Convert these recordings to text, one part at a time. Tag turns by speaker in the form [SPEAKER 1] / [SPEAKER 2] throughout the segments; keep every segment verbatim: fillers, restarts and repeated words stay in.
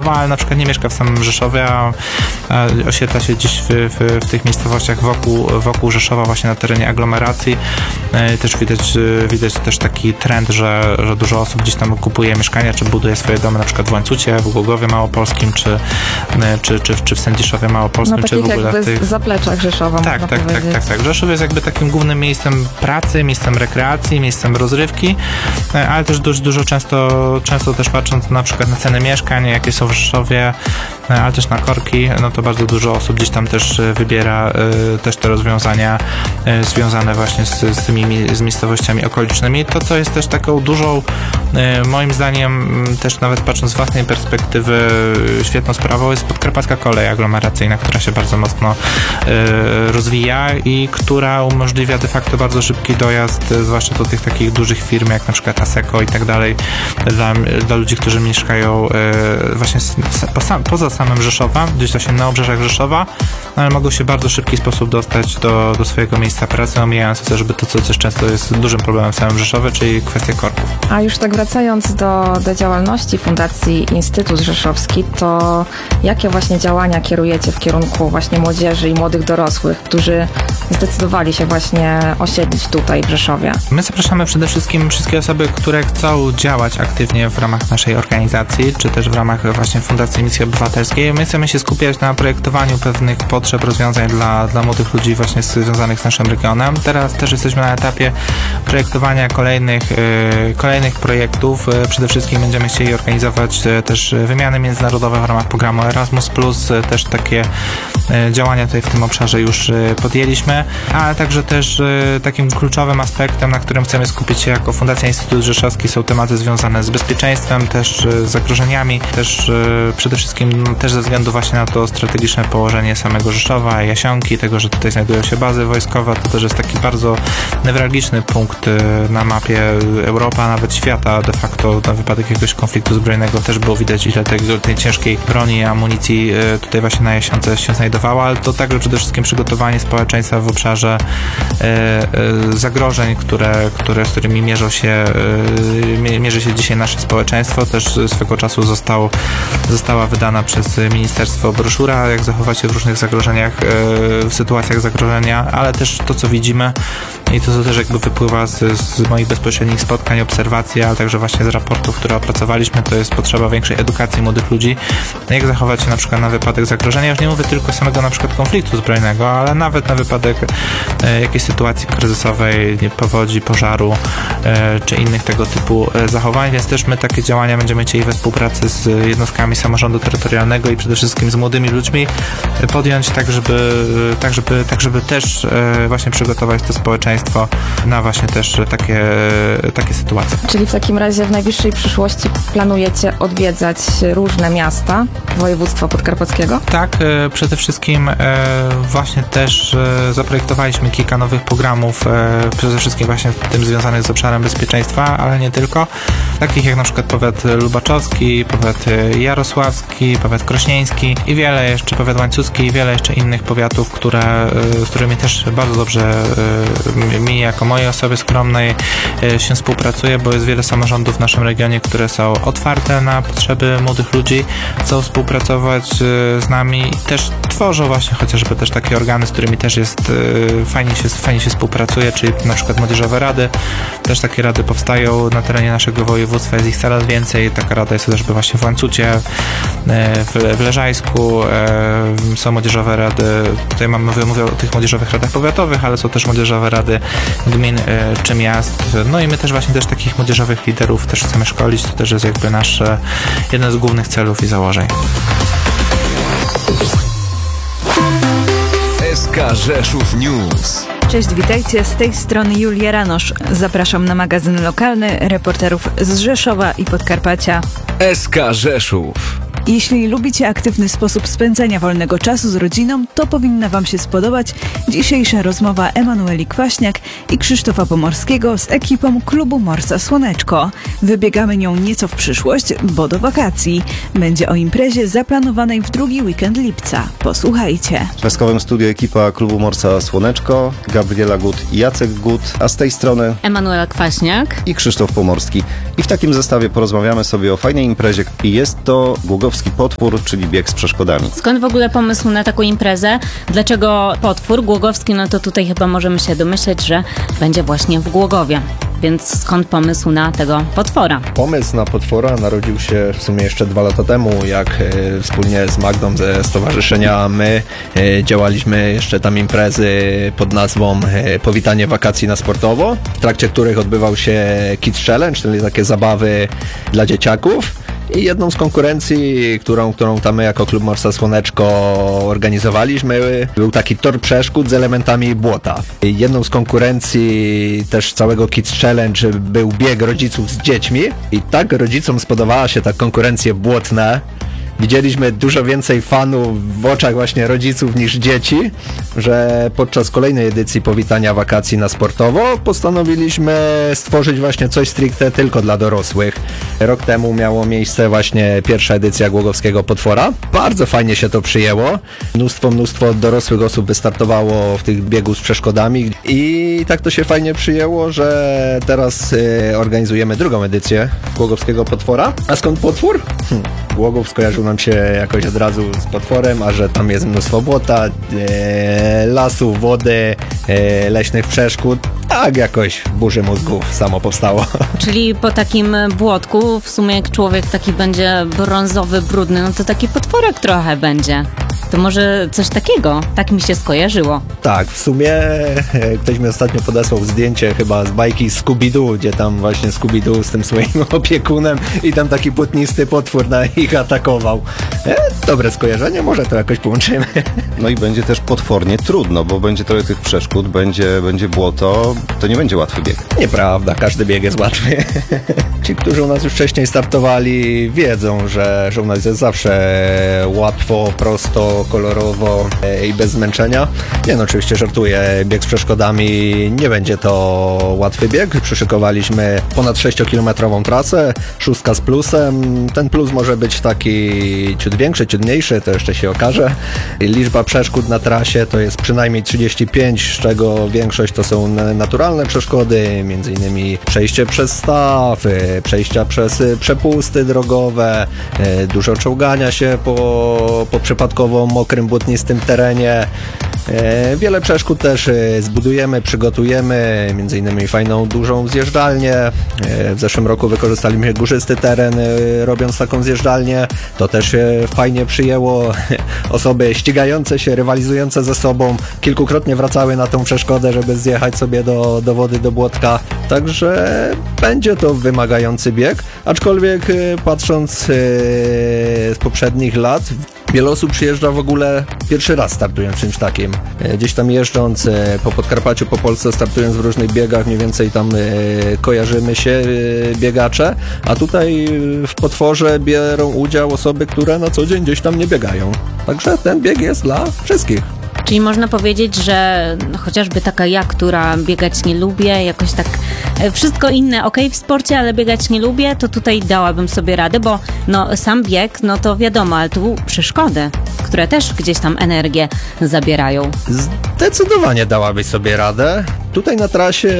[SPEAKER 1] Rzeszowa, ale na przykład nie mieszka w samym Rzeszowie, a, a osiedla się gdzieś w, w, w tych miejscowościach wokół, wokół Rzeszowa, właśnie na terenie aglomeracji. Też widać, widać też taki trend, że, że dużo osób gdzieś tam kupuje mieszkania, czy buduje swoje domy na przykład w Łańcucie, w Głogowie Małopolskim, czy, czy, czy, czy w Sędziszowie Małopolskim,
[SPEAKER 2] no,
[SPEAKER 1] czy w ogóle
[SPEAKER 2] jakby
[SPEAKER 1] w tych
[SPEAKER 2] zapleczach Rzeszowa,
[SPEAKER 1] tak,
[SPEAKER 2] można
[SPEAKER 1] tak,
[SPEAKER 2] powiedzieć.
[SPEAKER 1] tak, tak, tak. Rzeszów jest jakby takim głównym miejscem pracy, miejscem rekreacji, miejscem rozrywki, ale też dużo, dużo często, często też patrząc na przykład na ceny mieszkań, jakie są w Rzeszowie, ale też na korki, no to bardzo dużo osób gdzieś tam też wybiera y, też te rozwiązania y, związane właśnie z, z tymi z miejscowościami okolicznymi. To, co jest też taką dużą, y, moim zdaniem, też nawet patrząc z własnej perspektywy, y, świetną sprawą jest podkarpacka kolej aglomeracyjna, która się bardzo mocno y, rozwija i która umożliwia de facto bardzo szybki dojazd, y, zwłaszcza do tych takich dużych firm, jak na przykład Asseco i tak dalej, dla, dla ludzi, którzy mieszkają y, właśnie z, po sam, poza samym Rzeszowa, gdzieś właśnie na obrzeżach Rzeszowa, ale mogą się w bardzo szybki sposób dostać do, do swojego miejsca pracy, omijając chociażby to, co też często jest dużym problemem w samym Rzeszowie, czyli kwestia korków.
[SPEAKER 2] A już tak wracając do, do działalności Fundacji Instytut Rzeszowski, to jakie właśnie działania kierujecie w kierunku właśnie młodzieży i młodych dorosłych, którzy zdecydowali się właśnie osiedlić tutaj w Rzeszowie?
[SPEAKER 1] My zapraszamy przede wszystkim wszystkie osoby, które chcą działać aktywnie w ramach naszej organizacji, czy też w ramach właśnie Fundacji Misji Obywatelskiej. My chcemy się skupiać na projektowaniu pewnych potrzeb, rozwiązań dla, dla młodych ludzi właśnie związanych z naszym regionem. Teraz też jesteśmy na etapie projektowania kolejnych, yy, kolejnych projektów. Yy, przede wszystkim będziemy chcieli organizować yy, też wymiany międzynarodowe w ramach programu Erasmus plus. Yy, też takie yy, działania tutaj w tym obszarze już yy, podjęliśmy, ale także też yy, takim kluczowym aspektem, na którym chcemy skupić się jako Fundacja Instytut Rzeszowski, są tematy związane z bezpieczeństwem, też yy, z zagrożeniami, też yy, przede wszystkim no, też ze względu właśnie na to strategiczne położenie samego Rzeszowa, Jasionki, tego, że tutaj znajdują się bazy wojskowe, to też jest taki bardzo newralgiczny punkt na mapie Europy, a nawet świata de facto na wypadek jakiegoś konfliktu zbrojnego też było widać, ile tego, tej ciężkiej broni, amunicji tutaj właśnie na Jasionce się znajdowało, ale to także przede wszystkim przygotowanie społeczeństwa w obszarze e, e, zagrożeń, które, które, z którymi mierzą się, e, mierzy się dzisiaj nasze społeczeństwo. Też swego czasu został, została wydana przez ministerstwo broszura, jak zachować się w różnych zagrożeniach, e, w sytuacjach zagrożenia, ale też to, co widzimy i to, co też jakby wypływa z, z moich bezpośrednich spotkań, obserwacji, ale także właśnie z raportów, które opracowaliśmy, to jest potrzeba większej edukacji młodych ludzi, jak zachować się na przykład na wypadek zagrożenia. Już nie mówię tylko samego na przykład konfliktu zbrojnego, ale nawet na wypadek e, jakiejś sytuacji kryzysowej, nie, powodzi, pożaru e, czy innych tego typu e, zachowań, więc też my takie działania będziemy chcieli we współpracy z jednostkami samorządu terytorialnego i przede wszystkim z młodymi ludźmi e, podjąć tak, żeby, tak, żeby, tak, żeby też e, właśnie przygotować to społeczeństwo na właśnie też takie, takie sytuacje.
[SPEAKER 2] Czyli w takim razie w najbliższej przyszłości planujecie odwiedzać różne miasta województwa podkarpackiego?
[SPEAKER 1] Tak, e, przede wszystkim e, właśnie też e, zaprojektowaliśmy kilka nowych programów, e, przede wszystkim właśnie tym związanych z obszarem bezpieczeństwa, ale nie tylko. Takich jak na przykład powiat lubaczowski, powiat jarosławski, powiat krośnieński i wiele jeszcze, powiat łańcucki i wiele jeszcze innych powiatów, które, e, z którymi też bardzo dobrze e, mi jako mojej osobie skromnej e, się współpracuje, bo jest wiele samorządów w naszym regionie, które są otwarte na potrzeby młodych ludzi, chcą współpracować e, z nami i też tworzą właśnie chociażby też takie organy, z którymi też jest e, fajnie się, fajnie się współpracuje, czyli na przykład młodzieżowe rady. Też takie rady powstają na terenie naszego województwa, jest ich coraz więcej. Taka rada jest chociażby właśnie w Łańcucie, e, w, w Leżajsku, e, są młodzieżowe rady, tutaj mam, mówię, mówię o tych młodzieżowych radach powiatowych, ale są też młodzieżowe rady gmin e, czy miast. No i my też właśnie też takich młodzieżowych liderów też chcemy szkolić, to też jest jakby nasz e, jeden z głównych celów i założeń.
[SPEAKER 3] S K Rzeszów News.
[SPEAKER 4] Cześć, witajcie, z tej strony Julia Ranosz. Zapraszam na magazyn lokalny reporterów z Rzeszowa i Podkarpacia.
[SPEAKER 3] S K Rzeszów.
[SPEAKER 4] Jeśli lubicie aktywny sposób spędzania wolnego czasu z rodziną, to powinna Wam się spodobać dzisiejsza rozmowa Emanueli Kwaśniak i Krzysztofa Pomorskiego z ekipą klubu Morsa Słoneczko. Wybiegamy nią nieco w przyszłość, bo do wakacji. Będzie o imprezie zaplanowanej w drugi weekend lipca. Posłuchajcie.
[SPEAKER 5] W piaskowym studiu ekipa klubu Morsa Słoneczko, Gabriela Gut i Jacek Gut, a z tej strony
[SPEAKER 6] Emanuela Kwaśniak
[SPEAKER 5] i Krzysztof Pomorski. I w takim zestawie porozmawiamy sobie o fajnej imprezie. I jest to Głogowski Rzeszowski Potwór, czyli bieg z przeszkodami.
[SPEAKER 6] Skąd w ogóle pomysł na taką imprezę? Dlaczego Potwór? Głogowski, no to tutaj chyba możemy się domyśleć, że będzie właśnie w Głogowie. Więc skąd pomysł na tego potwora?
[SPEAKER 7] Pomysł na potwora narodził się w sumie jeszcze dwa lata temu, jak e, wspólnie z Magdą ze stowarzyszenia My e, działaliśmy jeszcze tam imprezy pod nazwą e, Powitanie wakacji na sportowo, w trakcie których odbywał się Kids Challenge, czyli takie zabawy dla dzieciaków. I jedną z konkurencji, którą, którą tam my jako Klub Morsa Słoneczko organizowaliśmy, był taki tor przeszkód z elementami błota. I jedną z konkurencji też całego Kids Challenge był bieg rodziców z dziećmi i tak rodzicom spodobała się ta konkurencja błotna. Widzieliśmy dużo więcej fanów w oczach właśnie rodziców niż dzieci, że podczas kolejnej edycji Powitania Wakacji na Sportowo postanowiliśmy stworzyć właśnie coś stricte tylko dla dorosłych. Rok temu miało miejsce właśnie pierwsza edycja Głogowskiego Potwora. Bardzo fajnie się to przyjęło. Mnóstwo, mnóstwo dorosłych osób wystartowało w tych biegu z przeszkodami i tak to się fajnie przyjęło, że teraz y, organizujemy drugą edycję Głogowskiego Potwora. A skąd potwór? Hm. Głogów skojarzył nam się jakoś od razu z potworem, a że tam jest mnóstwo błota, e, lasu, wody, e, leśnych przeszkód, tak jakoś w burzy mózgów samo powstało.
[SPEAKER 6] Czyli po takim błotku, w sumie jak człowiek taki będzie brązowy, brudny, no to taki potworek trochę będzie. To może coś takiego, tak mi się skojarzyło.
[SPEAKER 7] Tak, w sumie e, ktoś mi ostatnio podesłał zdjęcie chyba z bajki Scooby-Doo, gdzie tam właśnie Scooby-Doo z tym swoim opiekunem i tam taki płótnisty potwór na ich atakował. E, dobre skojarzenie, może to jakoś połączymy.
[SPEAKER 5] No i będzie też potwornie trudno, bo będzie trochę tych przeszkód, będzie, będzie błoto, to nie będzie łatwy bieg.
[SPEAKER 7] Nieprawda, każdy bieg jest łatwy. Ci, którzy u nas już wcześniej startowali, wiedzą, że, że u nas jest zawsze łatwo, prosto, kolorowo i bez zmęczenia. Nie no, oczywiście żartuję, bieg z przeszkodami nie będzie to łatwy bieg. Przyszykowaliśmy ponad sześciokilometrową trasę, szóstka z plusem. Ten plus może być taki ciut większy, ciut mniejszy, to jeszcze się okaże. Liczba przeszkód na trasie to jest przynajmniej trzydzieści pięć, z czego większość to są naturalne przeszkody, między innymi przejście przez staw, przejścia przez przepusty drogowe, dużo czołgania się po, po przypadkowo mokrym, błotnistym terenie. Wiele przeszkód też zbudujemy, przygotujemy, między innymi fajną, dużą zjeżdżalnię. W zeszłym roku wykorzystaliśmy górzysty teren, robiąc taką zjeżdżalnię. To też się fajnie przyjęło. Osoby ścigające się, rywalizujące ze sobą kilkukrotnie wracały na tą przeszkodę, żeby zjechać sobie do, do wody, do błotka. Także będzie to wymagający bieg, aczkolwiek patrząc z poprzednich lat, wiele osób przyjeżdża w ogóle pierwszy raz startując w czymś takim. Gdzieś tam jeżdżąc po Podkarpaciu, po Polsce, startując w różnych biegach, mniej więcej tam kojarzymy się biegacze, a tutaj w Potworze biorą udział osoby, które na co dzień gdzieś tam nie biegają. Także ten bieg jest dla wszystkich.
[SPEAKER 6] Czyli można powiedzieć, że no, chociażby taka ja, która biegać nie lubię, jakoś tak e, wszystko inne okej okay w sporcie, ale biegać nie lubię, to tutaj dałabym sobie radę, bo no sam bieg, no to wiadomo, ale tu przeszkody, które też gdzieś tam energię zabierają.
[SPEAKER 7] Zdecydowanie dałabyś sobie radę. Tutaj na trasie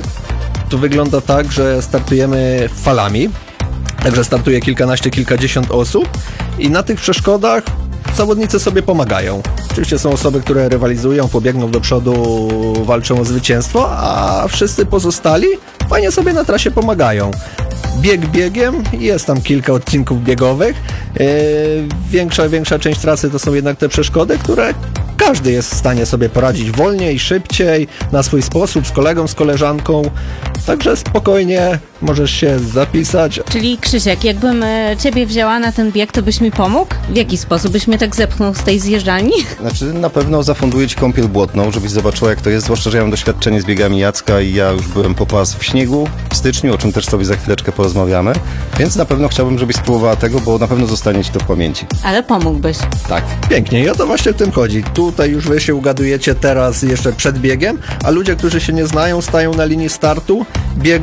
[SPEAKER 7] to wygląda tak, że startujemy falami, także startuje kilkanaście, kilkadziesiąt osób i na tych przeszkodach zawodnicy sobie pomagają. Oczywiście są osoby, które rywalizują, pobiegną do przodu, walczą o zwycięstwo, a wszyscy pozostali fajnie sobie na trasie pomagają. Bieg biegiem, jest tam kilka odcinków biegowych. Yy, większa, większa część trasy to są jednak te przeszkody, które każdy jest w stanie sobie poradzić wolniej, szybciej, na swój sposób, z kolegą, z koleżanką. Także spokojnie możesz się zapisać.
[SPEAKER 6] Czyli Krzysiek, jakbym e, ciebie wzięła na ten bieg, to byś mi pomógł? W jaki sposób byś mnie tak zepchnął z tej zjeżdżalni?
[SPEAKER 5] Znaczy na pewno zafunduję Ci kąpiel błotną, żebyś zobaczyła jak to jest, zwłaszcza, że ja mam doświadczenie z biegami Jacka i ja już byłem po pas w śniegu w styczniu, o czym też sobie za chwileczkę porozmawiamy, więc na pewno chciałbym, żebyś spróbowała tego, bo na pewno zostanie Ci to w pamięci.
[SPEAKER 6] Ale pomógłbyś.
[SPEAKER 5] Tak.
[SPEAKER 7] Pięknie i o to właśnie w tym chodzi. Tutaj już wy się ugadujecie teraz jeszcze przed biegiem, a ludzie, którzy się nie znają, stają na linii startu, biegną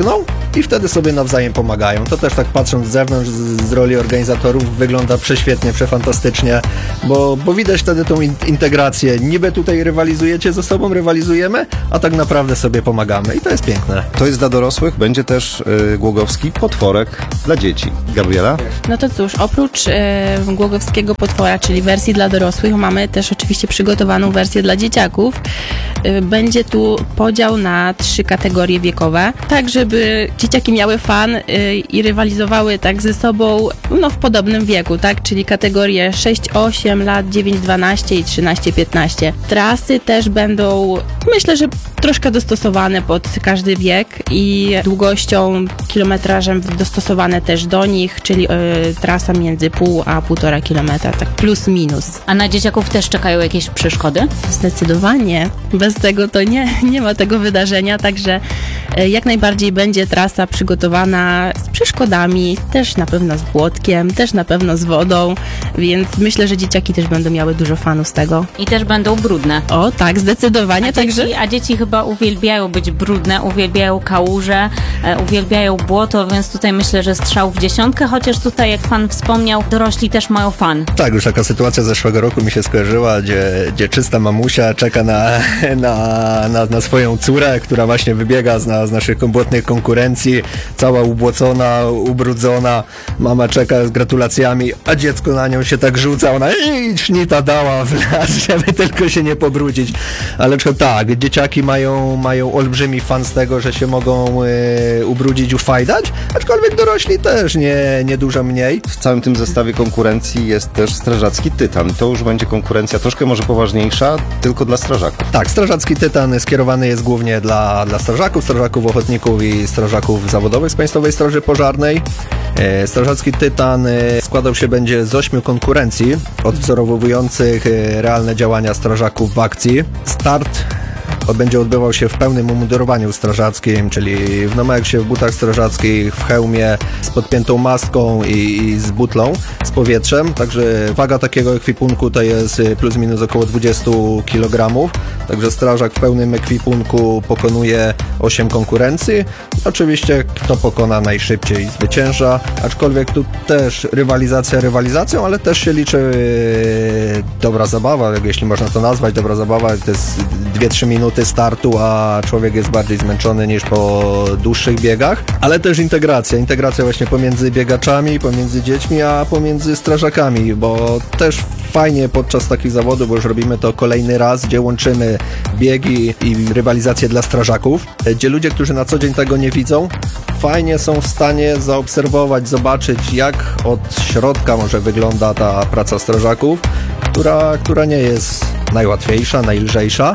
[SPEAKER 7] i wtedy sobie nawzajem pomagają. To też tak patrząc z zewnątrz, z, z roli organizatorów, wygląda prześwietnie, przefantastycznie, bo, bo widać wtedy tą in, integrację. Niby tutaj rywalizujecie ze sobą, rywalizujemy, a tak naprawdę sobie pomagamy i to jest piękne.
[SPEAKER 5] To jest dla dorosłych, będzie też y, Głogowski potworek dla dzieci. Gabriela?
[SPEAKER 8] No to cóż, oprócz e, Głogowskiego potwora, czyli wersji dla dorosłych, mamy też oczywiście przygotowaną wersję dla dzieciaków. E, będzie tu podział na trzy kategorie wiekowe, tak żeby dzieciaki miały fan e, i rywalizowały tak ze sobą no, w podobnym wieku, tak? Czyli kategorie sześć osiem lat, dziewięć dwanaście i trzynaście piętnaście. Trasy też będą, myślę, że troszkę dostosowane pod każdy wiek i długością, kilometrażem dostosowane też do nich, czyli e, trasa między pół a półtora kilometra, tak plus minus.
[SPEAKER 6] A na dzieciaków też czekają jakieś przeszkody?
[SPEAKER 8] Zdecydowanie. Bez tego to nie, nie ma tego wydarzenia, także e, jak najbardziej będzie trasa przygotowana z przeszkodami, też na pewno z błotkiem, też na pewno z wodą, więc myślę, że dzieciaki też będą miały dużo fanów z tego.
[SPEAKER 6] I też będą brudne.
[SPEAKER 8] O tak, zdecydowanie.
[SPEAKER 6] A
[SPEAKER 8] także
[SPEAKER 6] dzieci, a dzieci chyba uwielbiają być brudne, uwielbiają kałuże, e, uwielbiają błoto, więc tutaj myślę, że strzał w dziesiątkę, chociaż tutaj, jak pan wspomniał, dorośli też mają fan.
[SPEAKER 7] Tak, już taka sytuacja z zeszłego roku mi się skojarzyła, gdzie, gdzie czysta mamusia czeka na, na, na, na swoją córę, która właśnie wybiega z, na, z naszych błotnych konkurencji, cała ubłocona, ubrudzona, mama czeka z gratulacjami, a dziecko na nią się tak rzuca, ona i sznita dała w las, żeby tylko się nie pobrudzić. Ale tak, dzieciaki mają, mają olbrzymi fan z tego, że się mogą y, ubrudzić, ufajdać, aczkolwiek dorośli też nie, nie dużo mniej.
[SPEAKER 5] W całym tym zestawie konkurencji jest też strażacki tytan. To już będzie konkurencja troszkę może poważniejsza, tylko dla strażaków.
[SPEAKER 7] Tak, strażacki tytan skierowany jest głównie dla, dla strażaków, strażaków ochotników i strażaków zawodowych z Państwowej Straży Pożarnej. E, strażacki tytan e, składał się będzie z ośmiu konkurencji odwzorowujących e, realne działania strażaków w akcji. Start będzie odbywał się w pełnym umundurowaniu strażackim, czyli w nomaksie, w butach strażackich, w hełmie, z podpiętą maską i, i z butlą, z powietrzem. Także waga takiego ekwipunku to jest plus minus około dwadzieścia kilogramów. Także strażak w pełnym ekwipunku pokonuje osiem konkurencji. Oczywiście kto pokona najszybciej zwycięża, aczkolwiek tu też rywalizacja rywalizacją, ale też się liczy dobra zabawa, jeśli można to nazwać, dobra zabawa, to jest dwie trzy minuty startu, a człowiek jest bardziej zmęczony niż po dłuższych biegach, ale też integracja, integracja właśnie pomiędzy biegaczami, pomiędzy dziećmi, a pomiędzy strażakami, bo też fajnie podczas takich zawodów, bo już robimy to kolejny raz, gdzie łączymy biegi i rywalizację dla strażaków, gdzie ludzie, którzy na co dzień tego nie widzą, fajnie są w stanie zaobserwować, zobaczyć, jak od środka może wygląda ta praca strażaków, która, która nie jest najłatwiejsza, najlżejsza.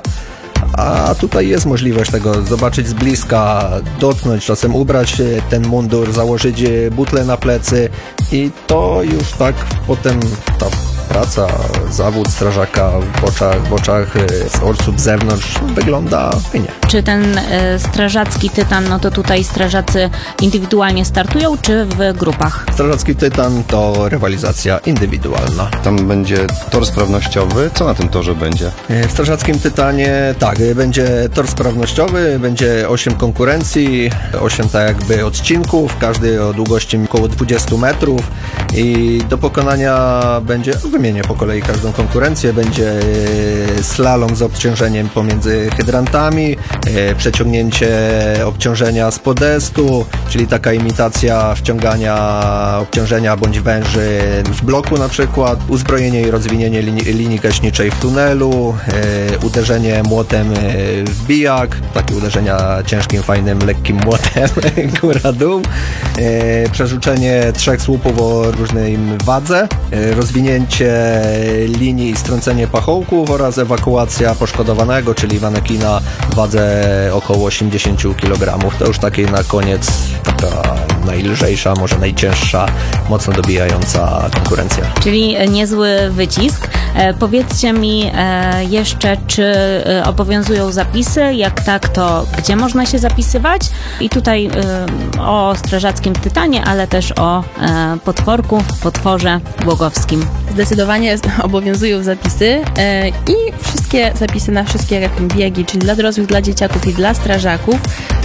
[SPEAKER 7] A tutaj jest możliwość tego zobaczyć z bliska, dotknąć, czasem ubrać ten mundur, założyć butle na plecy i to już tak potem ta praca, zawód strażaka w oczach, w oczach osób z zewnątrz wygląda fajnie.
[SPEAKER 6] Czy ten e, strażacki tytan, no to tutaj strażacy indywidualnie startują, czy w grupach?
[SPEAKER 7] Strażacki tytan to rywalizacja indywidualna.
[SPEAKER 5] Tam będzie tor sprawnościowy. Co na tym torze będzie?
[SPEAKER 7] W strażackim tytanie tak, będzie tor sprawnościowy, będzie osiem konkurencji, osiem tak jakby odcinków, każdy o długości około dwadzieścia metrów i do pokonania będzie, wymienię po kolei każdą konkurencję, będzie slalom z obciążeniem pomiędzy hydrantami, przeciągnięcie obciążenia z podestu, czyli taka imitacja wciągania obciążenia bądź węży w bloku na przykład, uzbrojenie i rozwinięcie linii, linii gaśniczej w tunelu, e, uderzenie młotem w bijak, takie uderzenia ciężkim, fajnym, lekkim młotem góra-dół, e, przerzucenie trzech słupów o różnej wadze, e, rozwinięcie linii i strącenie pachołków oraz ewakuacja poszkodowanego, czyli manekina w wadze około osiemdziesiąt kilogramów. To już takie na koniec taka najlżejsza, może najcięższa, mocno dobijająca konkurencja.
[SPEAKER 6] Czyli niezły wycisk. E, powiedzcie mi e, jeszcze, czy e, obowiązują zapisy? Jak tak, to gdzie można się zapisywać? I tutaj e, o strażackim tytanie, ale też o e, potworku, potworze głogowskim.
[SPEAKER 8] Zdecydowanie obowiązują zapisy e, i wszystkie zapisy na wszystkie biegi, czyli dla dorosłych, dla dzieciaków i dla strażaków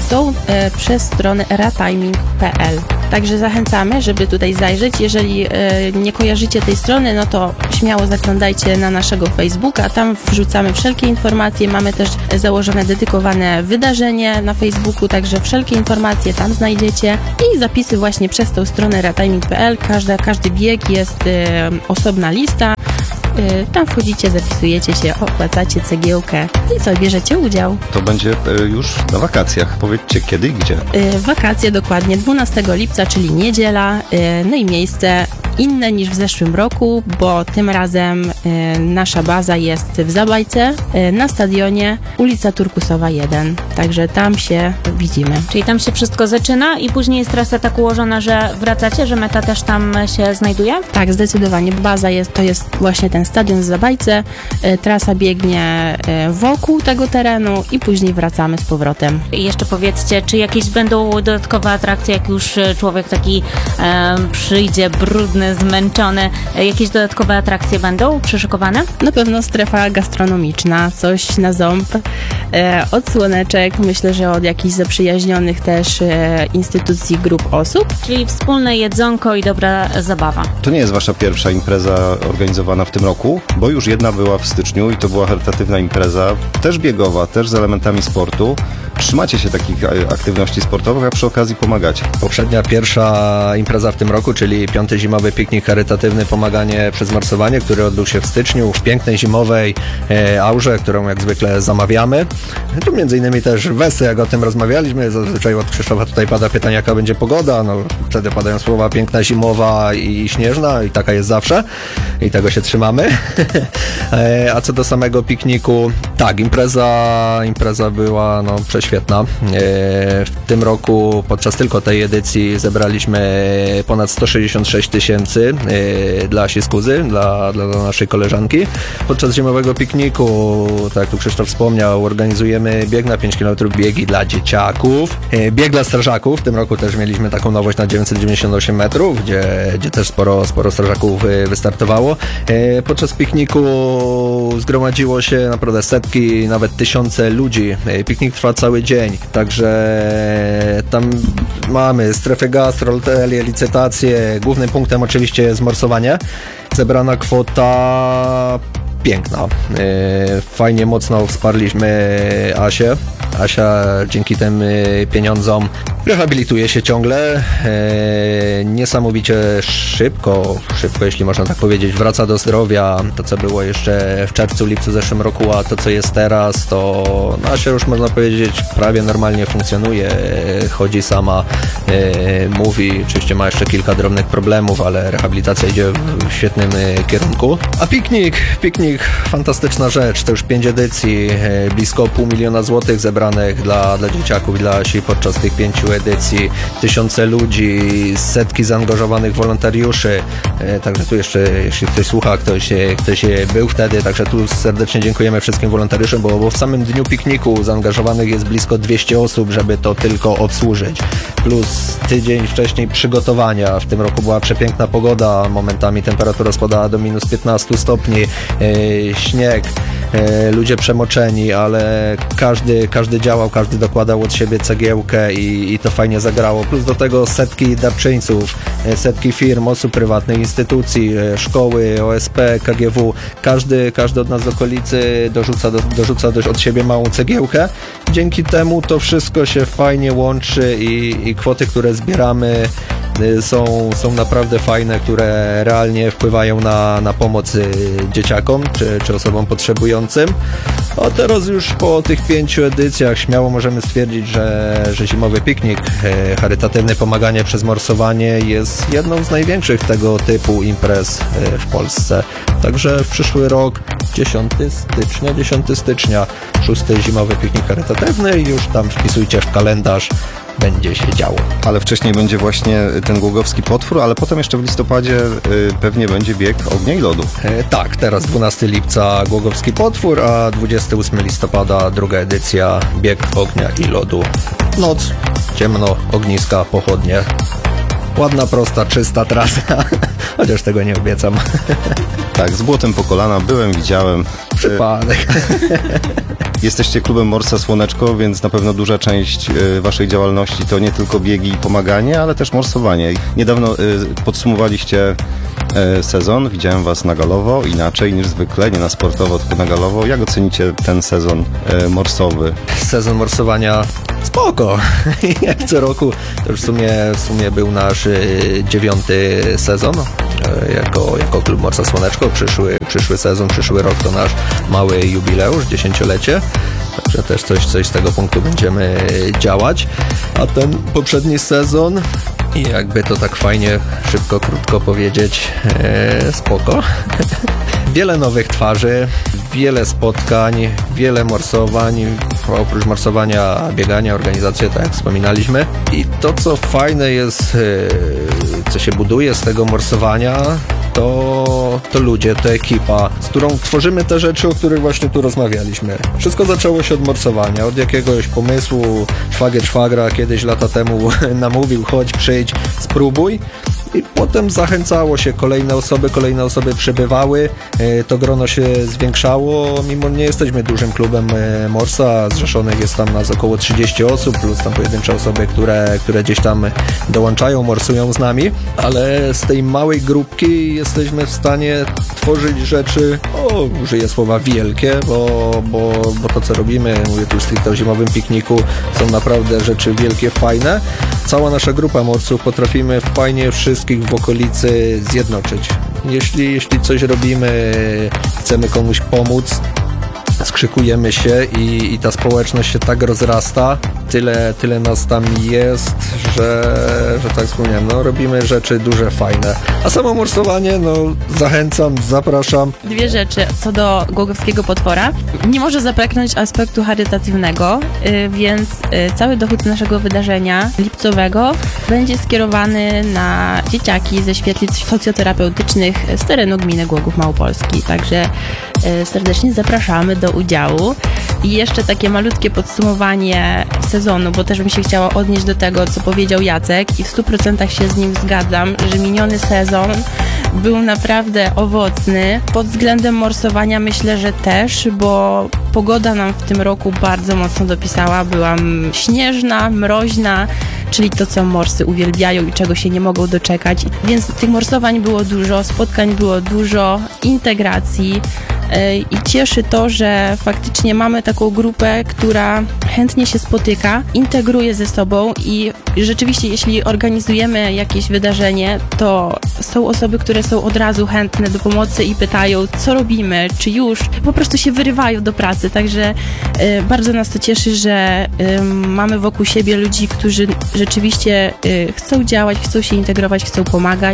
[SPEAKER 8] są e, przez stronę ratiming kropka p l. Także zachęcamy, żeby tutaj zajrzeć. Jeżeli e, nie kojarzycie tej strony, no to śmiało zaglądajcie na naszego Facebooka. Tam wrzucamy wszelkie informacje. Mamy też założone dedykowane wydarzenie na Facebooku, także wszelkie informacje tam znajdziecie i zapisy właśnie przez tą stronę ratiming kropka p l. Każda, każdy bieg jest e, osobna lista. E, tam wchodzicie, zapisujecie się, opłacacie cegiełkę i co, bierzecie udział.
[SPEAKER 5] To będzie e, już na wakacjach. Powiedzcie kiedy i gdzie.
[SPEAKER 8] E, wakacje dokładnie dwunastego lipca, czyli niedziela, e, no i miejsce inne niż w zeszłym roku, bo tym razem e, nasza baza jest w Zabajce, e, na stadionie ulica Turkusowa jeden, także tam się widzimy.
[SPEAKER 6] Czyli tam się wszystko zaczyna i później jest trasa tak ułożona, że wracacie, że meta też tam się znajduje?
[SPEAKER 8] Tak, zdecydowanie. Baza jest, to jest właśnie ten stadion w Zabajce, e, trasa biegnie e, wokół tego terenu i później wracamy z powrotem.
[SPEAKER 6] I jeszcze powiedzcie, czy jakieś będą dodatkowe atrakcje, jak już człowiek taki e, przyjdzie brudny, zmęczony, e, jakieś dodatkowe atrakcje będą przyszykowane?
[SPEAKER 8] Na pewno strefa gastronomiczna, coś na ząb, e, od Słoneczek, myślę, że od jakichś zaprzyjaźnionych też e, instytucji, grup osób.
[SPEAKER 6] Czyli wspólne jedzonko i dobra zabawa.
[SPEAKER 5] To nie jest wasza pierwsza impreza organizowana w tym roku, bo już jedna była w styczniu i to była charytatywna impreza, też biegowa, też z elementami sportu. Trzymacie się takich aktywności sportowych, a przy okazji pomagacie.
[SPEAKER 7] Poprzednia, pierwsza impreza w tym roku, czyli piąty zimowy piknik charytatywny Pomaganie przez morsowanie, który odbył się w styczniu w pięknej zimowej e, aurze, którą jak zwykle zamawiamy. Tu między innymi też Wesy, jak o tym rozmawialiśmy, zazwyczaj od Krzysztofa tutaj pada pytanie, jaka będzie pogoda, no wtedy padają słowa piękna zimowa i śnieżna i taka jest zawsze i tego się trzymamy. e, a co do samego pikniku, tak, impreza, impreza była no prześwietna. E, w tym roku podczas tylko tej edycji zebraliśmy ponad sto sześćdziesiąt sześć tysięcy e, dla Siskuzy, dla, dla naszej koleżanki. Podczas zimowego pikniku, tak jak tu Krzysztof wspomniał, organizujemy bieg na pięć kilometrów, biegi dla dzieciaków, e, bieg dla strażaków. W tym roku też mieliśmy taką nowość na dziewięćset dziewięćdziesiąt osiem metrów, gdzie, gdzie też sporo, sporo strażaków e, wystartowało. E, podczas pikniku zgromadziło się naprawdę setki, nawet tysiące ludzi. E, piknik trwa cały dzień, także tam mamy strefę gastro, hotelier, licytacje. Głównym punktem oczywiście jest morsowanie. Zebrana kwota piękna. Fajnie, mocno wsparliśmy Asię. Asia dzięki tym pieniądzom rehabilituje się ciągle. Niesamowicie szybko, szybko, jeśli można tak powiedzieć, wraca do zdrowia. To, co było jeszcze w czerwcu, lipcu zeszłym roku, a to, co jest teraz, to no, Asia już, można powiedzieć, prawie normalnie funkcjonuje. Chodzi sama, mówi. Oczywiście ma jeszcze kilka drobnych problemów, ale rehabilitacja idzie w świetnym kierunku. A piknik, piknik, fantastyczna rzecz. To już pięć edycji, blisko pół miliona złotych zebranych dla, dla dzieciaków, dla Asi podczas tych pięciu edycji. Tysiące ludzi, setki zaangażowanych wolontariuszy. Także tu jeszcze, jeśli ktoś słucha, ktoś, ktoś był wtedy, także tu serdecznie dziękujemy wszystkim wolontariuszom, bo, bo w samym dniu pikniku zaangażowanych jest blisko dwieście osób, żeby to tylko obsłużyć. Plus tydzień wcześniej przygotowania. W tym roku była przepiękna pogoda, momentami temperatura spadała do minus piętnaście stopni, yy, śnieg, yy, ludzie przemoczeni, ale każdy, każdy działał, każdy dokładał od siebie cegiełkę i, i to fajnie zagrało. Plus do tego setki darczyńców, yy, setki firm, osób prywatnych, instytucji, yy, szkoły, O S P, K G W. Każdy, każdy od nas z okolicy dorzuca, do, dorzuca dość od siebie małą cegiełkę. Dzięki temu to wszystko się fajnie łączy i, i kwoty, które zbieramy, są, są naprawdę fajne, które realnie wpływają na, na pomoc dzieciakom czy, czy osobom potrzebującym. A teraz już po tych pięciu edycjach śmiało możemy stwierdzić, że, że zimowy piknik charytatywne Pomaganie przez morsowanie jest jedną z największych tego typu imprez w Polsce. Także w przyszły rok dziesiątego stycznia, dziesiątego stycznia szósty zimowy piknik charytatywny i już tam wpisujcie w kalendarz, będzie się działo.
[SPEAKER 5] Ale wcześniej będzie właśnie ten głogowski potwór, ale potem jeszcze w listopadzie y, pewnie będzie bieg ognia i lodu.
[SPEAKER 7] E, tak, teraz dwunastego lipca głogowski potwór, a dwudziestego ósmego listopada druga edycja bieg ognia i lodu. Noc, ciemno, ogniska, pochodnie. Ładna, prosta, czysta trasa, chociaż tego nie obiecam.
[SPEAKER 5] Tak, z błotem po kolana byłem, widziałem.
[SPEAKER 7] Przypadek.
[SPEAKER 5] Jesteście klubem Morsa Słoneczko, więc na pewno duża część y, waszej działalności to nie tylko biegi i pomaganie, ale też morsowanie. Niedawno y, podsumowaliście y, sezon, widziałem was na galowo, inaczej niż zwykle, nie na sportowo, tylko na galowo. Jak ocenicie ten sezon y, morsowy?
[SPEAKER 7] Sezon morsowania spoko. Jak co roku, to już w sumie, w sumie był nasz y, dziewiąty sezon y, jako, jako klub Morsa Słoneczko. Przyszły, przyszły sezon, przyszły rok to nasz mały jubileusz, dziesięciolecie. Także też coś, coś z tego punktu będziemy działać. A ten poprzedni sezon, i jakby to tak fajnie, szybko, krótko powiedzieć, e, spoko. Wiele nowych twarzy, wiele spotkań, wiele morsowań, oprócz morsowania, biegania, organizacje, tak jak wspominaliśmy. I to, co fajne jest, e, co się buduje z tego morsowania, to, to ludzie, to ekipa, z którą tworzymy te rzeczy, o których właśnie tu rozmawialiśmy. Wszystko zaczęło się od morsowania, od jakiegoś pomysłu. Szwagier szwagra kiedyś lata temu namówił, chodź, przyjdź, spróbuj. I potem zachęcało się kolejne osoby, kolejne osoby przybywały, to grono się zwiększało, mimo nie jesteśmy dużym klubem Morsa, zrzeszonych jest tam nas około trzydzieści osób, plus tam pojedyncze osoby, które, które gdzieś tam dołączają, morsują z nami, ale z tej małej grupki jesteśmy w stanie tworzyć rzeczy, o, użyję słowa wielkie, bo, bo, bo to, co robimy, mówię tu stricte o zimowym pikniku, są naprawdę rzeczy wielkie, fajne. Cała nasza grupa morsów potrafimy fajnie wszystkich w okolicy zjednoczyć. Jeśli, jeśli coś robimy, chcemy komuś pomóc, skrzykujemy się i, i ta społeczność się tak rozrasta, tyle, tyle nas tam jest, że, że tak wspomniałem, no robimy rzeczy duże, fajne. A samo morsowanie, no zachęcam, zapraszam.
[SPEAKER 8] Dwie rzeczy co do Głogowskiego Potwora. Nie może zabraknąć aspektu charytatywnego, y, więc y, cały dochód naszego wydarzenia lipcowego będzie skierowany na dzieciaki ze świetlic socjoterapeutycznych z terenu gminy Głogów Małopolski. Także y, serdecznie zapraszamy do udziału. I jeszcze takie malutkie podsumowanie sezonu, bo też bym się chciała odnieść do tego, co powiedział Jacek i w stu procentach się z nim zgadzam, że miniony sezon był naprawdę owocny. Pod względem morsowania myślę, że też, bo pogoda nam w tym roku bardzo mocno dopisała. Była śnieżna, mroźna, czyli to, co morsy uwielbiają i czego się nie mogą doczekać. Więc tych morsowań było dużo, spotkań było dużo, integracji. I cieszy to, że faktycznie mamy taką grupę, która chętnie się spotyka, integruje ze sobą i rzeczywiście jeśli organizujemy jakieś wydarzenie, to są osoby, które są od razu chętne do pomocy i pytają, co robimy, czy już, po prostu się wyrywają do pracy, także y, bardzo nas to cieszy, że y, mamy wokół siebie ludzi, którzy rzeczywiście y, chcą działać, chcą się integrować, chcą pomagać.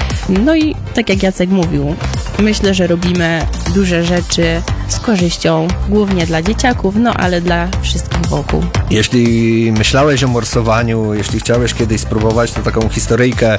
[SPEAKER 8] No i tak jak Jacek mówił, myślę, że robimy duże rzeczy z korzyścią, głównie dla dzieciaków, no ale dla wszystkich wokół.
[SPEAKER 7] Jeśli myślałeś o morsowaniu, jeśli chciałeś kiedyś spróbować, to taką historyjkę e,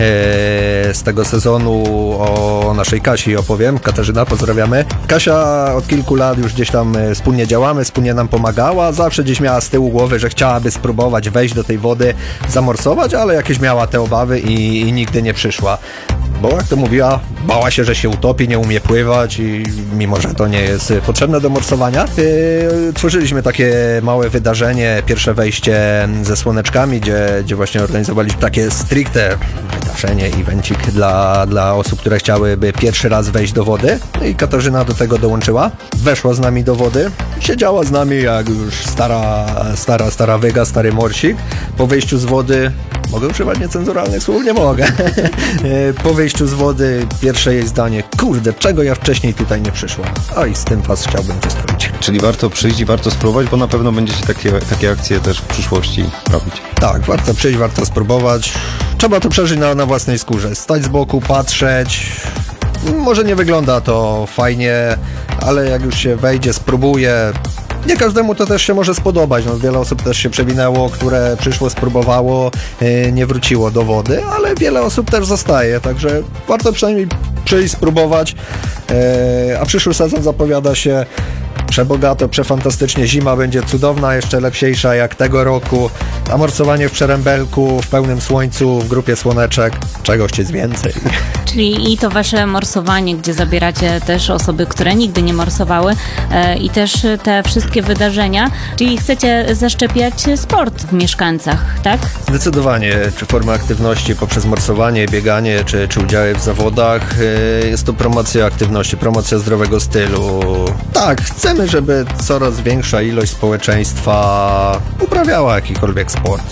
[SPEAKER 7] z tego sezonu o naszej Kasi opowiem. Katarzyna, pozdrawiamy. Kasia od kilku lat już gdzieś tam wspólnie działamy, wspólnie nam pomagała, zawsze gdzieś miała z tyłu głowy, że chciałaby spróbować wejść do tej wody, zamorsować, ale jakieś miała te obawy i, i nigdy nie przyszła. Bo jak to mówiła, bała się, że się utopi, nie umie pływać i mimo, że to nie jest potrzebne do morsowania. Yy, tworzyliśmy takie małe wydarzenie, pierwsze wejście ze słoneczkami, gdzie, gdzie właśnie organizowaliśmy takie stricte wydarzenie, evencik dla, dla osób, które chciałyby pierwszy raz wejść do wody. I Katarzyna do tego dołączyła, weszła z nami do wody, siedziała z nami jak już stara, stara, stara wyga, stary morsik. Po wyjściu z wody, mogę używać niecenzuralnych słów? Nie mogę. Po wyjściu z wody pierwsze jej zdanie, kurde, czego ja wcześniej tutaj nie przyszłam? A i z tym was chciałbym wystroić.
[SPEAKER 5] Czyli warto przyjść i warto spróbować, bo na pewno będziecie takie, takie akcje też w przyszłości robić.
[SPEAKER 7] Tak, warto przyjść, warto spróbować. Trzeba to przeżyć na, na własnej skórze. Stać z boku, patrzeć. Może nie wygląda to fajnie, ale jak już się wejdzie, spróbuje. Nie każdemu to też się może spodobać. No, wiele osób też się przewinęło, które przyszło, spróbowało, yy, nie wróciło do wody, ale wiele osób też zostaje, także warto przynajmniej przyjść, spróbować, yy, a przyszły sezon zapowiada się przebogato, przefantastycznie. Zima będzie cudowna, jeszcze lepsiejsza jak tego roku. A morsowanie w Przerębelku, w pełnym słońcu, w grupie słoneczek. Czego chcieć więcej?
[SPEAKER 6] Czyli i to wasze morsowanie, gdzie zabieracie też osoby, które nigdy nie morsowały e, i też te wszystkie wydarzenia, czyli chcecie zaszczepiać sport w mieszkańcach, tak?
[SPEAKER 7] Zdecydowanie, czy forma aktywności poprzez morsowanie, bieganie, czy, czy udziały w zawodach, yy, jest to promocja aktywności, promocja zdrowego stylu. Tak, chcemy, żeby coraz większa ilość społeczeństwa uprawiała jakikolwiek sport.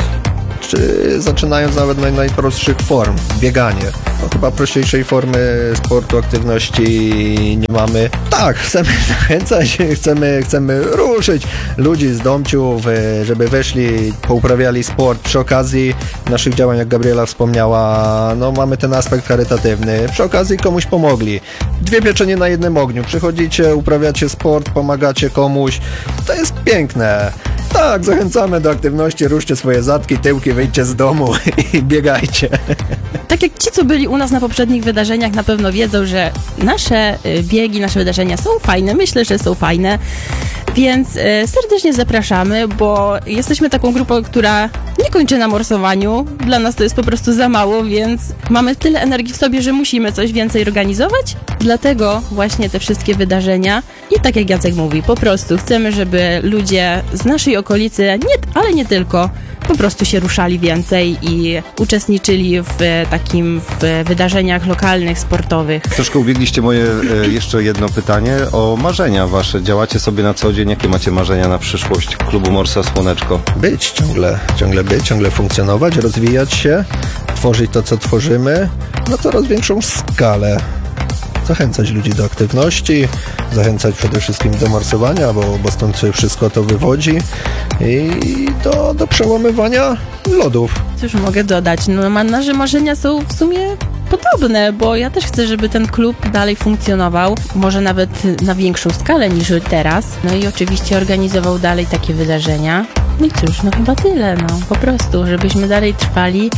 [SPEAKER 7] Czy zaczynając nawet od najprostszych form, bieganie. No chyba prostszej formy sportu, aktywności nie mamy. Tak, chcemy zachęcać, chcemy, chcemy ruszyć ludzi z domciów, żeby weszli, pouprawiali sport. Przy okazji naszych działań, jak Gabriela wspomniała, no mamy ten aspekt charytatywny. Przy okazji komuś pomogli. Dwie pieczenie na jednym ogniu. Przychodzicie, uprawiacie sport, pomagacie komuś. To jest piękne. Tak, zachęcamy do aktywności, ruszcie swoje zadki, tyłki, wyjdźcie z domu i biegajcie.
[SPEAKER 8] Tak jak ci, co byli u nas na poprzednich wydarzeniach, na pewno wiedzą, że nasze y, biegi, nasze wydarzenia są fajne. Myślę, że są fajne, więc y, serdecznie zapraszamy, bo jesteśmy taką grupą, która nie kończy na morsowaniu. Dla nas to jest po prostu za mało, więc mamy tyle energii w sobie, że musimy coś więcej organizować. Dlatego właśnie te wszystkie wydarzenia i tak jak Jacek mówi, po prostu chcemy, żeby ludzie z naszej okolicy, nie, ale nie tylko, po prostu się ruszali więcej i uczestniczyli w takim w wydarzeniach lokalnych, sportowych.
[SPEAKER 5] Troszkę ubiegliście moje e, jeszcze jedno pytanie o marzenia wasze. Działacie sobie na co dzień? Jakie macie marzenia na przyszłość klubu Morsa Słoneczko?
[SPEAKER 7] Być ciągle, ciągle być, ciągle funkcjonować, rozwijać się, tworzyć to, co tworzymy na coraz większą skalę. Zachęcać ludzi do aktywności, zachęcać przede wszystkim do morsowania, bo, bo stąd wszystko to wywodzi i do, do przełamywania lodów.
[SPEAKER 8] Cóż mogę dodać? No, ma- nasze marzenia są w sumie podobne, bo ja też chcę, żeby ten klub dalej funkcjonował, może nawet na większą skalę niż teraz. No i oczywiście organizował dalej takie wydarzenia. No i cóż, no chyba tyle, no po prostu, żebyśmy dalej trwali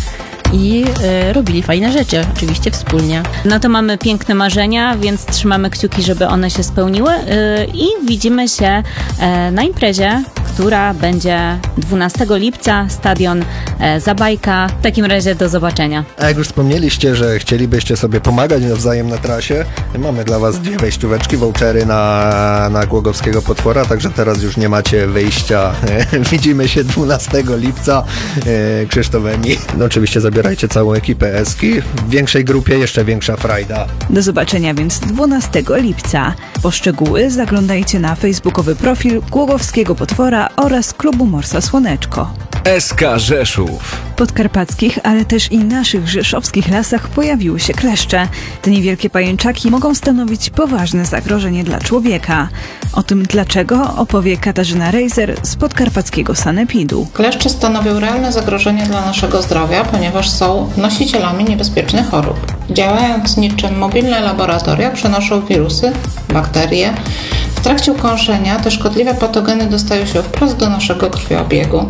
[SPEAKER 8] i e, robili fajne rzeczy, oczywiście wspólnie.
[SPEAKER 6] No to mamy piękne marzenia, więc trzymamy kciuki, żeby one się spełniły yy, i widzimy się e, na imprezie, która będzie dwunastego lipca, stadion e, Zabajka. W takim razie do zobaczenia.
[SPEAKER 7] A jak już wspomnieliście, że chcielibyście sobie pomagać nawzajem na trasie, mamy dla was dwie wejścióweczki, vouchery na, na Głogowskiego Potwora, także teraz już nie macie wyjścia. Widzimy się dwunastego lipca. E, Krzysztof Emi. No oczywiście zabierajcie całą ekipę Eski. W większej grupie jeszcze większa frajda.
[SPEAKER 4] Do zobaczenia więc dwunastego lipca. Po szczegóły zaglądajcie na facebookowy profil Głogowskiego Potwora oraz klubu Morsa Słoneczko.
[SPEAKER 3] S K Rzeszów.
[SPEAKER 4] W podkarpackich, ale też i naszych rzeszowskich lasach pojawiły się kleszcze. Te niewielkie pajęczaki mogą stanowić poważne zagrożenie dla człowieka. O tym dlaczego opowie Katarzyna Rejzer z podkarpackiego sanepidu.
[SPEAKER 9] Kleszcze stanowią realne zagrożenie dla naszego zdrowia, ponieważ są nosicielami niebezpiecznych chorób. Działając niczym mobilne laboratoria, przenoszą wirusy, bakterie. W trakcie ukąszenia te szkodliwe patogeny dostają się wprost do naszego krwiobiegu.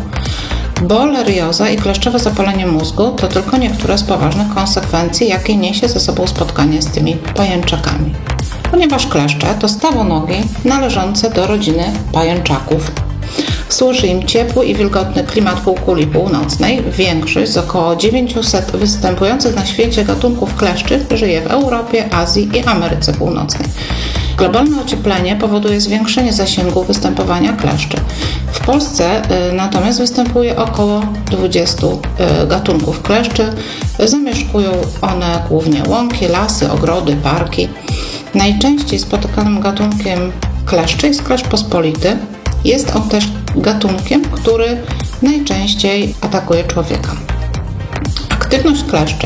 [SPEAKER 9] Borelioza i kleszczowe zapalenie mózgu to tylko niektóre z poważnych konsekwencji, jakie niesie ze sobą spotkanie z tymi pajęczakami. Ponieważ kleszcze to stawonogi należące do rodziny pajęczaków. Służy im ciepły i wilgotny klimat półkuli północnej. Większość z około dziewięćset występujących na świecie gatunków kleszczy żyje w Europie, Azji i Ameryce Północnej. Globalne ocieplenie powoduje zwiększenie zasięgu występowania kleszczy. W Polsce y, natomiast występuje około dwadzieścia y, gatunków kleszczy. Zamieszkują one głównie łąki, lasy, ogrody, parki. Najczęściej spotykanym gatunkiem kleszczy jest kleszcz pospolity. Jest on też gatunkiem, który najczęściej atakuje człowieka. Aktywność kleszczy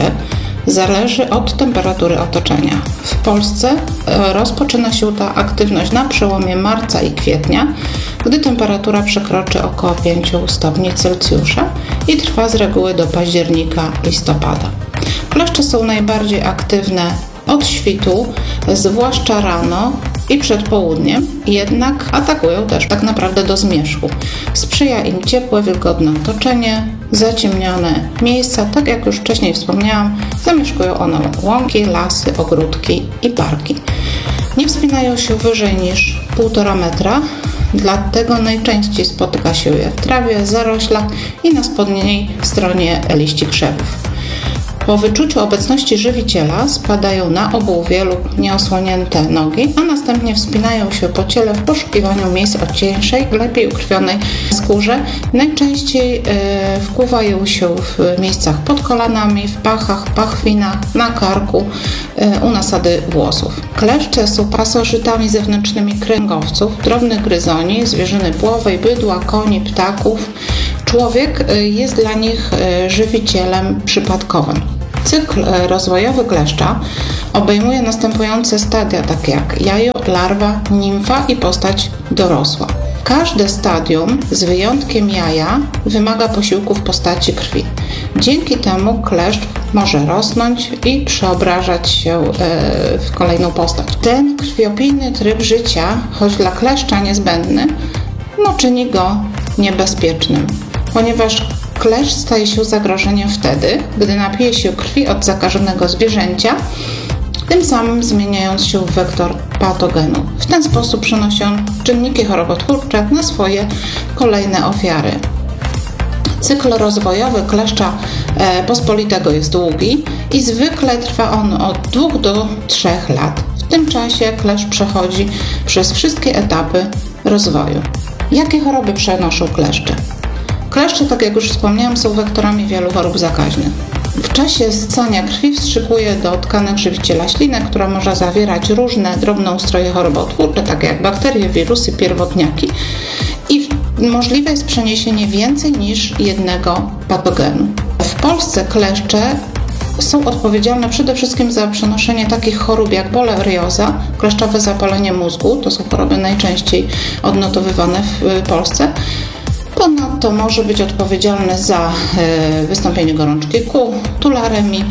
[SPEAKER 9] zależy od temperatury otoczenia. W Polsce rozpoczyna się ta aktywność na przełomie marca i kwietnia, gdy temperatura przekroczy około pięć stopni Celsjusza i trwa z reguły do października, listopada. Kleszcze są najbardziej aktywne od świtu, zwłaszcza rano i przed południem, jednak atakują też tak naprawdę do zmierzchu. Sprzyja im ciepłe, wilgotne otoczenie, zaciemnione miejsca, tak jak już wcześniej wspomniałam, zamieszkują one łąki, lasy, ogródki i parki. Nie wspinają się wyżej niż półtora metra, dlatego najczęściej spotyka się je w trawie, zaroślach i na spodniej stronie liści krzewów. Po wyczuciu obecności żywiciela spadają na obuwie lub nieosłonięte nogi, a następnie wspinają się po ciele w poszukiwaniu miejsc o cieńszej, lepiej ukrwionej skórze. Najczęściej e, wkuwają się w miejscach pod kolanami, w pachach, pachwinach, na karku, e, u nasady włosów. Kleszcze są pasożytami zewnętrznymi kręgowców, drobnych gryzoni, zwierzyny płowej, bydła, koni, ptaków. Człowiek jest dla nich żywicielem przypadkowym. Cykl rozwojowy kleszcza obejmuje następujące stadia, takie jak jajo, larwa, nimfa i postać dorosła. Każde stadium, z wyjątkiem jaja, wymaga posiłku w postaci krwi. Dzięki temu kleszcz może rosnąć i przeobrażać się w kolejną postać. Ten krwiopijny tryb życia, choć dla kleszcza niezbędny, no, czyni go niebezpiecznym, ponieważ kleszcz staje się zagrożeniem wtedy, gdy napije się krwi od zakażonego zwierzęcia, tym samym zmieniając się w wektor patogenu. W ten sposób przenosi on czynniki chorobotwórcze na swoje kolejne ofiary. Cykl rozwojowy kleszcza pospolitego jest długi i zwykle trwa on od dwóch do trzech lat. W tym czasie kleszcz przechodzi przez wszystkie etapy rozwoju. Jakie choroby przenoszą kleszcze? Kleszcze, tak jak już wspomniałam, są wektorami wielu chorób zakaźnych. W czasie ssania krwi wstrzykuje do tkanek żywiciela ślinę, która może zawierać różne drobnoustroje chorobotwórcze, takie jak bakterie, wirusy, pierwotniaki, i możliwe jest przeniesienie więcej niż jednego patogenu. W Polsce kleszcze są odpowiedzialne przede wszystkim za przenoszenie takich chorób jak bolerioza, kleszczowe zapalenie mózgu, to są choroby najczęściej odnotowywane w Polsce. Ponadto może być odpowiedzialny za wystąpienie gorączki kół, tularemii,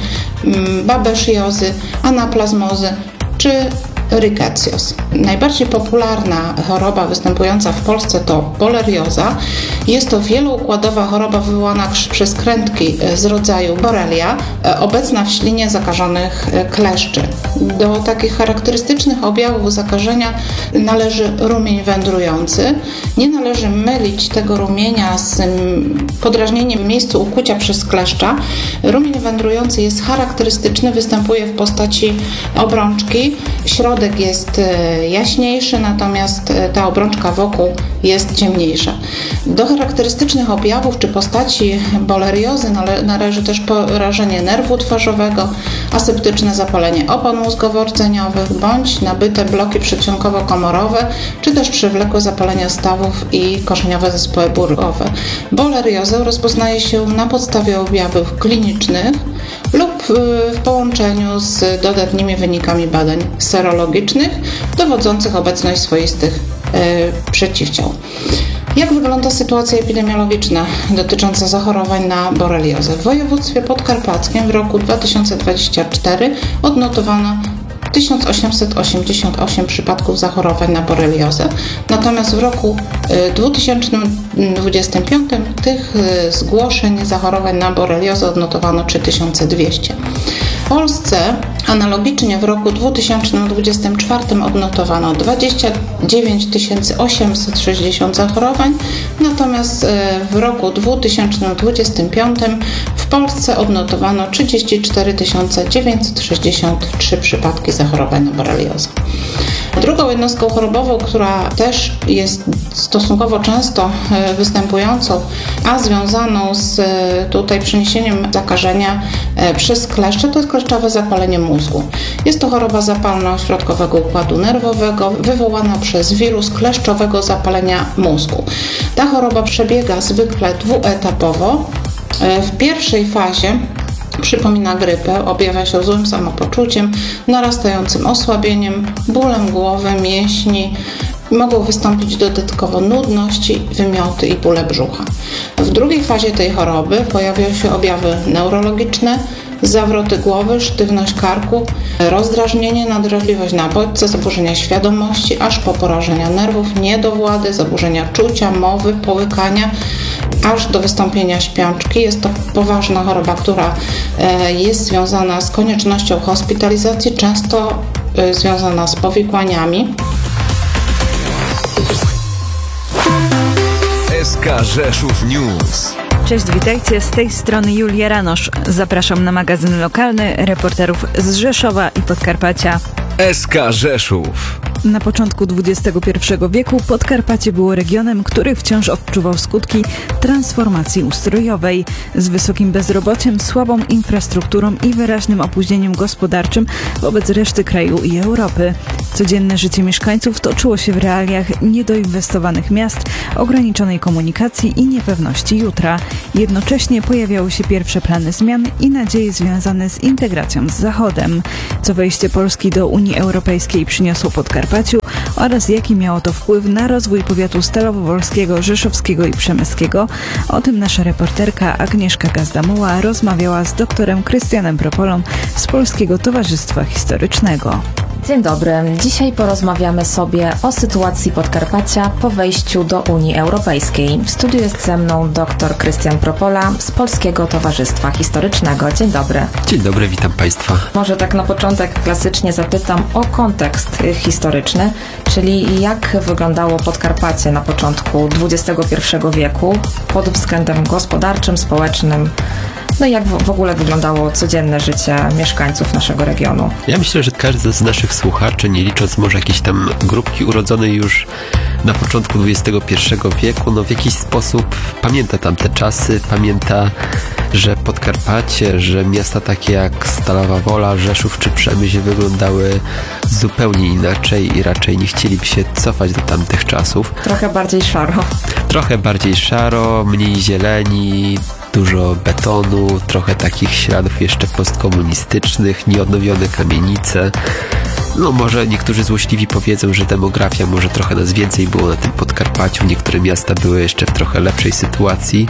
[SPEAKER 9] babesiozy, anaplazmozy czy rickettsioz. Najbardziej popularna choroba występująca w Polsce to bolerioza. Jest to wieloukładowa choroba wywołana przez krętki z rodzaju Borrelia, obecna w ślinie zakażonych kleszczy. Do takich charakterystycznych objawów zakażenia należy rumień wędrujący. Nie należy mylić tego rumienia z podrażnieniem w miejscu ukucia przez kleszcza. Rumień wędrujący jest charakterystyczny, występuje w postaci obrączki. Środek jest jaśniejszy, natomiast ta obrączka wokół jest ciemniejsza. Do charakterystycznych objawów czy postaci boleriozy nale- należy też porażenie nerwu twarzowego, aseptyczne zapalenie opon mózgowo-rdzeniowych bądź nabyte bloki przedsionkowo-komorowe, czy też przewlekłe zapalenia stawów i koszeniowe zespoły bólowe. Boleriozę rozpoznaje się na podstawie objawów klinicznych lub w połączeniu z dodatnimi wynikami badań serologicznych dowodzących obecność swoistych y, przeciwciał. Jak wygląda sytuacja epidemiologiczna dotycząca zachorowań na boreliozę? W województwie podkarpackim w roku dwa tysiące dwudziestym czwartym odnotowano tysiąc osiemset osiemdziesiąt osiem przypadków zachorowań na boreliozę, natomiast w roku dwa tysiące dwudziestym piątym tych zgłoszeń zachorowań na boreliozę odnotowano trzy tysiące dwieście. W Polsce analogicznie w roku dwa tysiące dwudziestym czwartym odnotowano dwadzieścia dziewięć tysięcy osiemset sześćdziesiąt zachorowań, natomiast w roku dwa tysiące dwudziestym piątym w Polsce odnotowano trzydzieści cztery tysiące dziewięćset sześćdziesiąt trzy przypadki zachorowań na boreliozę. Drugą jednostką chorobową, która też jest stosunkowo często występującą, a związaną z tutaj przeniesieniem zakażenia przez kleszcze, to jest kleszczowe zapalenie mózgu. Jest to choroba zapalna ośrodkowego układu nerwowego wywołana przez wirus kleszczowego zapalenia mózgu. Ta choroba przebiega zwykle dwuetapowo. W pierwszej fazie przypomina grypę, objawia się złym samopoczuciem, narastającym osłabieniem, bólem głowy, mięśni. Mogą wystąpić dodatkowo nudności, wymioty i bóle brzucha. W drugiej fazie tej choroby pojawiają się objawy neurologiczne, zawroty głowy, sztywność karku, rozdrażnienie, nadwrażliwość na bodźce, zaburzenia świadomości, aż po porażenia nerwów, niedowłady, zaburzenia czucia, mowy, połykania, aż do wystąpienia śpiączki. Jest to poważna choroba, która jest związana z koniecznością hospitalizacji, często y, związana z powikłaniami.
[SPEAKER 3] S K Rzeszów News.
[SPEAKER 4] Cześć, witajcie, z tej strony Julia Ranosz. Zapraszam na magazyn lokalny reporterów z Rzeszowa i Podkarpacia.
[SPEAKER 3] S K Rzeszów.
[SPEAKER 4] Na początku dwudziestego pierwszego wieku Podkarpacie było regionem, który wciąż odczuwał skutki transformacji ustrojowej. Z wysokim bezrobociem, słabą infrastrukturą i wyraźnym opóźnieniem gospodarczym wobec reszty kraju i Europy. Codzienne życie mieszkańców toczyło się w realiach niedoinwestowanych miast, ograniczonej komunikacji i niepewności jutra. Jednocześnie pojawiały się pierwsze plany zmian i nadzieje związane z integracją z Zachodem. Co wejście Polski do Unii Europejskiej przyniosło Podkarpaciu oraz jaki miało to wpływ na rozwój powiatu stalowo-wolskiego, rzeszowskiego i przemyskiego, o tym nasza reporterka Agnieszka Gazdamuła rozmawiała z doktorem Krystianem Propolą z Polskiego Towarzystwa Historycznego.
[SPEAKER 2] Dzień dobry. Dzisiaj porozmawiamy sobie o sytuacji Podkarpacia po wejściu do Unii Europejskiej. W studiu jest ze mną dr Krystian Propola z Polskiego Towarzystwa Historycznego. Dzień dobry.
[SPEAKER 10] Dzień dobry, witam Państwa.
[SPEAKER 2] Może tak na początek klasycznie zapytam o kontekst historyczny, czyli jak wyglądało Podkarpacie na początku dwudziestego pierwszego wieku pod względem gospodarczym, społecznym. No i jak w ogóle wyglądało codzienne życie mieszkańców naszego regionu?
[SPEAKER 10] Ja myślę, że każdy z naszych słuchaczy, nie licząc może jakiejś tam grupki urodzonej już na początku dwudziestego pierwszego wieku, no w jakiś sposób pamięta tamte czasy, pamięta, że Podkarpacie, że miasta takie jak Stalowa Wola, Rzeszów czy Przemyśl wyglądały zupełnie inaczej i raczej nie chcieliby się cofać do tamtych czasów.
[SPEAKER 2] Trochę bardziej szaro.
[SPEAKER 10] Trochę bardziej szaro, mniej zieleni, dużo betonu, trochę takich śladów jeszcze postkomunistycznych, nieodnowione kamienice. No może niektórzy złośliwi powiedzą, że demografia może trochę nas więcej było na tym Podkarpaciu, niektóre miasta były jeszcze w trochę lepszej sytuacji,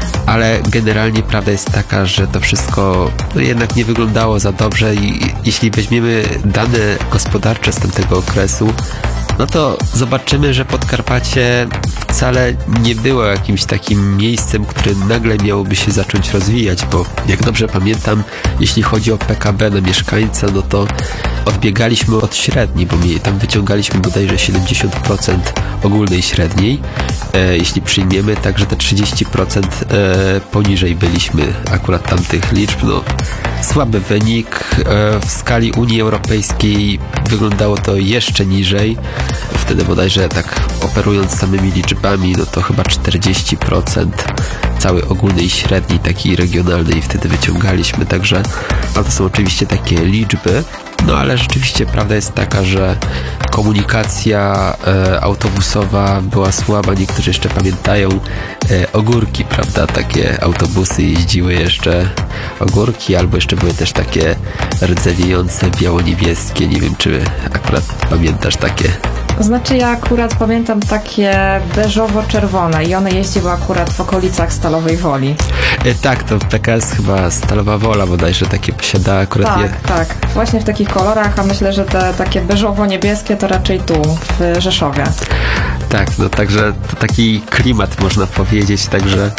[SPEAKER 10] ale generalnie prawda jest taka, że to wszystko no jednak nie wyglądało za dobrze i jeśli weźmiemy dane gospodarcze z tamtego okresu, no to zobaczymy, że Podkarpacie wcale nie było jakimś takim miejscem, które nagle miałoby się zacząć rozwijać, bo jak dobrze pamiętam, jeśli chodzi o P K B na mieszkańca, no to odbiegaliśmy od średniej, bo my tam wyciągaliśmy bodajże siedemdziesiąt procent ogólnej średniej, e, jeśli przyjmiemy, także te trzydzieści procent e, poniżej byliśmy akurat tamtych liczb. No, słaby wynik. E, w skali Unii Europejskiej wyglądało to jeszcze niżej. Wtedy bodajże tak operując samymi liczbami, no to chyba czterdzieści procent całej ogólnej średniej takiej regionalnej wtedy wyciągaliśmy, także no to są oczywiście takie liczby. No ale rzeczywiście prawda jest taka, że komunikacja e, autobusowa była słaba. Niektórzy jeszcze pamiętają e, ogórki, prawda? Takie autobusy jeździły jeszcze ogórki, albo jeszcze były też takie rdzewiejące, biało-niebieskie. Nie wiem, czy akurat pamiętasz takie.
[SPEAKER 2] Znaczy ja akurat pamiętam takie beżowo-czerwone i one jeździły akurat w okolicach Stalowej Woli.
[SPEAKER 10] E, tak, to P K S chyba Stalowa Wola bodajże takie posiada akurat.
[SPEAKER 2] Tak,
[SPEAKER 10] je...
[SPEAKER 2] tak. Właśnie w takich kolorach, a myślę, że te takie beżowo-niebieskie to raczej tu, w Rzeszowie.
[SPEAKER 10] Tak, no także to taki klimat można powiedzieć, także...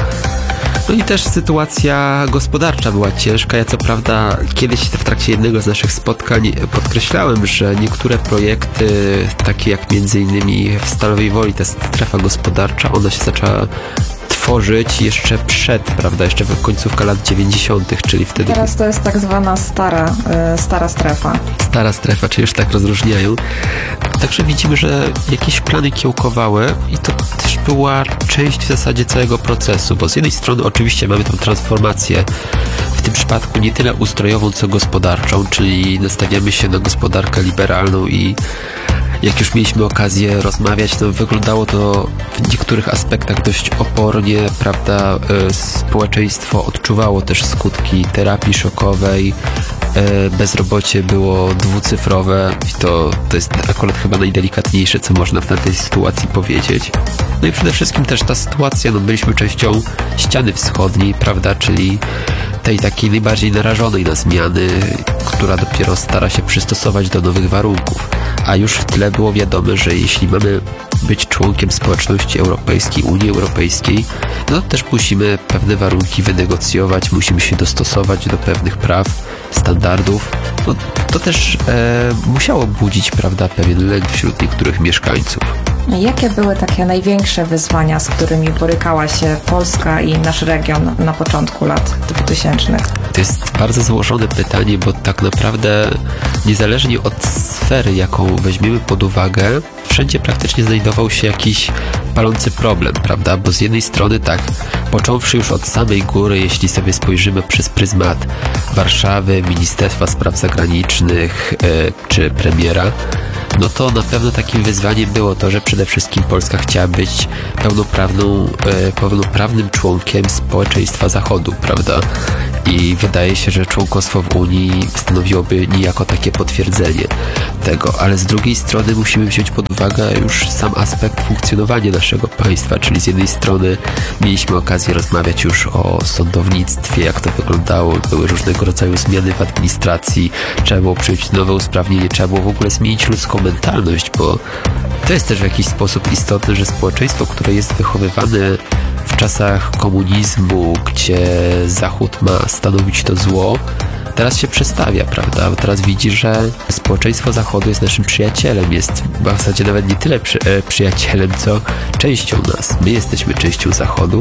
[SPEAKER 10] No i też sytuacja gospodarcza była ciężka. Ja co prawda kiedyś w trakcie jednego z naszych spotkań podkreślałem, że niektóre projekty, takie jak między innymi w Stalowej Woli, ta strefa gospodarcza, ona się zaczęła tworzyć jeszcze przed, prawda, jeszcze w końcówka lat dziewięćdziesiątych, czyli wtedy...
[SPEAKER 2] Teraz to jest tak zwana stara, y, stara strefa.
[SPEAKER 10] Stara strefa, czyli już tak rozróżniają. Także widzimy, że jakieś plany kiełkowały i to też była część w zasadzie całego procesu, bo z jednej strony oczywiście mamy tą transformację, w tym przypadku nie tyle ustrojową, co gospodarczą, czyli nastawiamy się na gospodarkę liberalną i jak już mieliśmy okazję rozmawiać, to wyglądało to w niektórych aspektach dość opornie, prawda, społeczeństwo odczuwało też skutki terapii szokowej, bezrobocie było dwucyfrowe i to, to jest akurat chyba najdelikatniejsze, co można w tej sytuacji powiedzieć. No i przede wszystkim też ta sytuacja, no byliśmy częścią ściany wschodniej, prawda, czyli tej takiej najbardziej narażonej na zmiany, która dopiero stara się przystosować do nowych warunków. A już w tle było wiadome, że jeśli mamy być członkiem społeczności europejskiej, Unii Europejskiej, no też musimy pewne warunki wynegocjować, musimy się dostosować do pewnych praw, standardów. No, to też e, musiało budzić, prawda, pewien lęk wśród niektórych mieszkańców.
[SPEAKER 2] Jakie były takie największe wyzwania, z którymi borykała się Polska i nasz region na początku lat dwutysięcznych?
[SPEAKER 10] To jest bardzo złożone pytanie, bo tak naprawdę niezależnie od sfery, jaką weźmiemy pod uwagę, wszędzie praktycznie znajdował się jakiś palący problem, prawda? Bo z jednej strony tak, począwszy już od samej góry, jeśli sobie spojrzymy przez pryzmat Warszawy, Ministerstwa Spraw Zagranicznych e, czy premiera, no to na pewno takim wyzwaniem było to, że przede wszystkim Polska chciała być pełnoprawną, e, pełnoprawnym członkiem społeczeństwa Zachodu, prawda? I wydaje się, że członkostwo w Unii stanowiłoby niejako takie potwierdzenie tego, ale z drugiej strony musimy wziąć pod uwagę już sam aspekt funkcjonowania naszego państwa, czyli z jednej strony mieliśmy okazję rozmawiać już o sądownictwie, jak to wyglądało, były różnego rodzaju zmiany w administracji, trzeba było przyjąć nowe usprawnienie, trzeba było w ogóle zmienić ludzką mentalność, bo to jest też w jakiś sposób istotne, że społeczeństwo, które jest wychowywane w czasach komunizmu, gdzie Zachód ma stanowić to zło, teraz się przestawia, prawda? Teraz widzi, że społeczeństwo Zachodu jest naszym przyjacielem, jest w zasadzie nawet nie tyle przy, e, przyjacielem, co częścią nas. My jesteśmy częścią Zachodu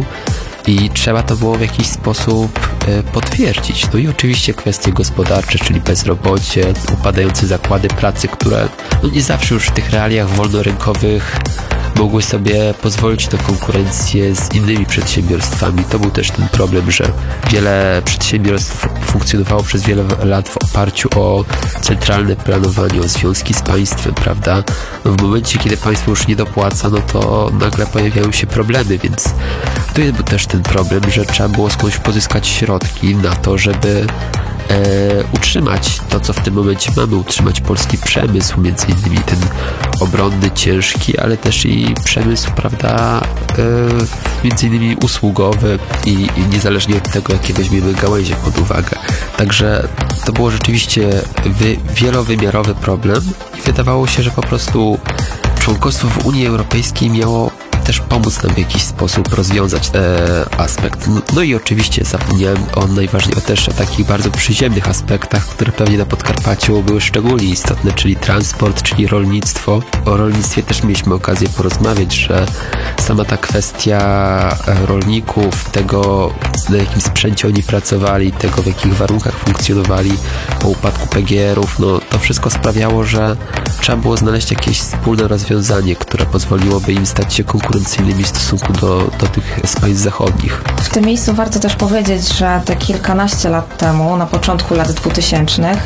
[SPEAKER 10] i trzeba to było w jakiś sposób e, potwierdzić. No i oczywiście kwestie gospodarcze, czyli bezrobocie, upadające zakłady pracy, które no nie zawsze już w tych realiach wolnorynkowych mogły sobie pozwolić na konkurencję z innymi przedsiębiorstwami. To był też ten problem, że wiele przedsiębiorstw funkcjonowało przez wiele lat w oparciu o centralne planowanie, o związki z państwem, prawda? No w momencie, kiedy państwo już nie dopłaca, no to nagle pojawiają się problemy, więc tu jest też ten problem, że trzeba było skądś pozyskać środki na to, żeby E, utrzymać to, co w tym momencie mamy, utrzymać polski przemysł, między innymi ten obronny, ciężki, ale też i przemysł, prawda, e, między innymi usługowy i, i niezależnie od tego, jakie weźmiemy gałęzie pod uwagę. Także to było rzeczywiście wy, wielowymiarowy problem i wydawało się, że po prostu członkostwo w Unii Europejskiej miało też pomóc nam w jakiś sposób rozwiązać e, aspekt. No, no i oczywiście zapomniałem o najważniejszych, też o takich bardzo przyziemnych aspektach, które pewnie na Podkarpaciu były szczególnie istotne, czyli transport, czyli rolnictwo. O rolnictwie też mieliśmy okazję porozmawiać, że sama ta kwestia rolników, tego na jakim sprzęcie oni pracowali, tego w jakich warunkach funkcjonowali po upadku P G R-ów, no to wszystko sprawiało, że trzeba było znaleźć jakieś wspólne rozwiązanie, które pozwoliłoby im stać się konkurencyjnymi w stosunku do, do tych z państw zachodnich.
[SPEAKER 2] W tym miejscu warto też powiedzieć, że te kilkanaście lat temu, na początku lat dwutysięcznych,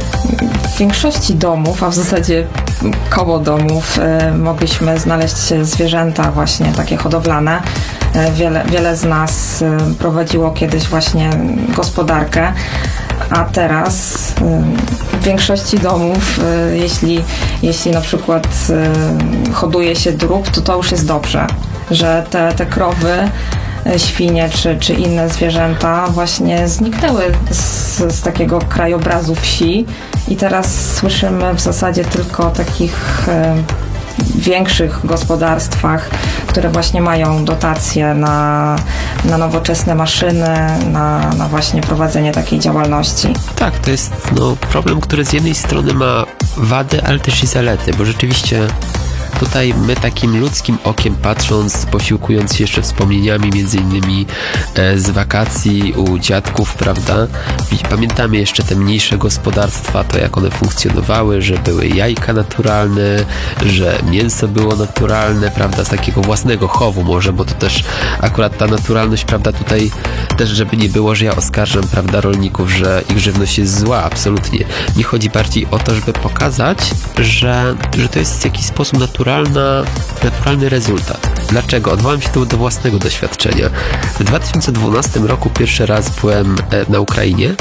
[SPEAKER 2] w większości domów, a w zasadzie koło domów, y, mogliśmy znaleźć zwierzęta właśnie takie hodowlane. Y, wiele, wiele z nas y, prowadziło kiedyś właśnie gospodarkę, a teraz y, w większości domów, y, jeśli, jeśli na przykład y, hoduje się drób, to to już jest dobrze, że te, te krowy, świnie czy, czy inne zwierzęta właśnie zniknęły z, z takiego krajobrazu wsi i teraz słyszymy w zasadzie tylko o takich e, większych gospodarstwach, które właśnie mają dotacje na, na nowoczesne maszyny, na, na właśnie prowadzenie takiej działalności.
[SPEAKER 10] Tak, to jest no, problem, który z jednej strony ma wady, ale też i zalety, bo rzeczywiście tutaj my takim ludzkim okiem patrząc, posiłkując się jeszcze wspomnieniami między innymi e, z wakacji u dziadków, prawda? I pamiętamy jeszcze te mniejsze gospodarstwa, to jak one funkcjonowały, że były jajka naturalne, że mięso było naturalne, prawda? Z takiego własnego chowu może, bo to też akurat ta naturalność, prawda? Tutaj też, żeby nie było, że ja oskarżam, prawda, rolników, że ich żywność jest zła, absolutnie. Nie chodzi bardziej o to, żeby pokazać, że, że to jest w jakiś sposób naturalny naturalny rezultat. Dlaczego? Odwołam się tu do własnego doświadczenia. W dwa tysiące dwunastym roku pierwszy raz byłem na Ukrainie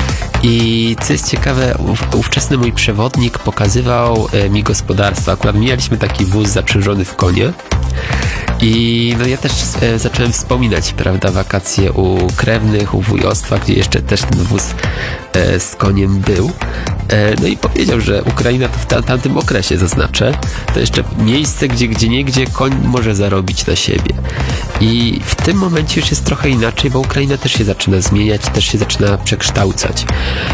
[SPEAKER 10] i co jest ciekawe, ówczesny mój przewodnik pokazywał mi gospodarstwo. Akurat mieliśmy taki wóz zaprzężony w konie I no ja też e, zacząłem wspominać, prawda, wakacje u krewnych, u wujostwa, gdzie jeszcze też ten wóz e, z koniem był. E, no i powiedział, że Ukraina to w ta, tamtym okresie, zaznaczę, to jeszcze miejsce, gdzie gdzie niegdzie koń może zarobić na siebie. I w tym momencie już jest trochę inaczej, bo Ukraina też się zaczyna zmieniać, też się zaczyna przekształcać.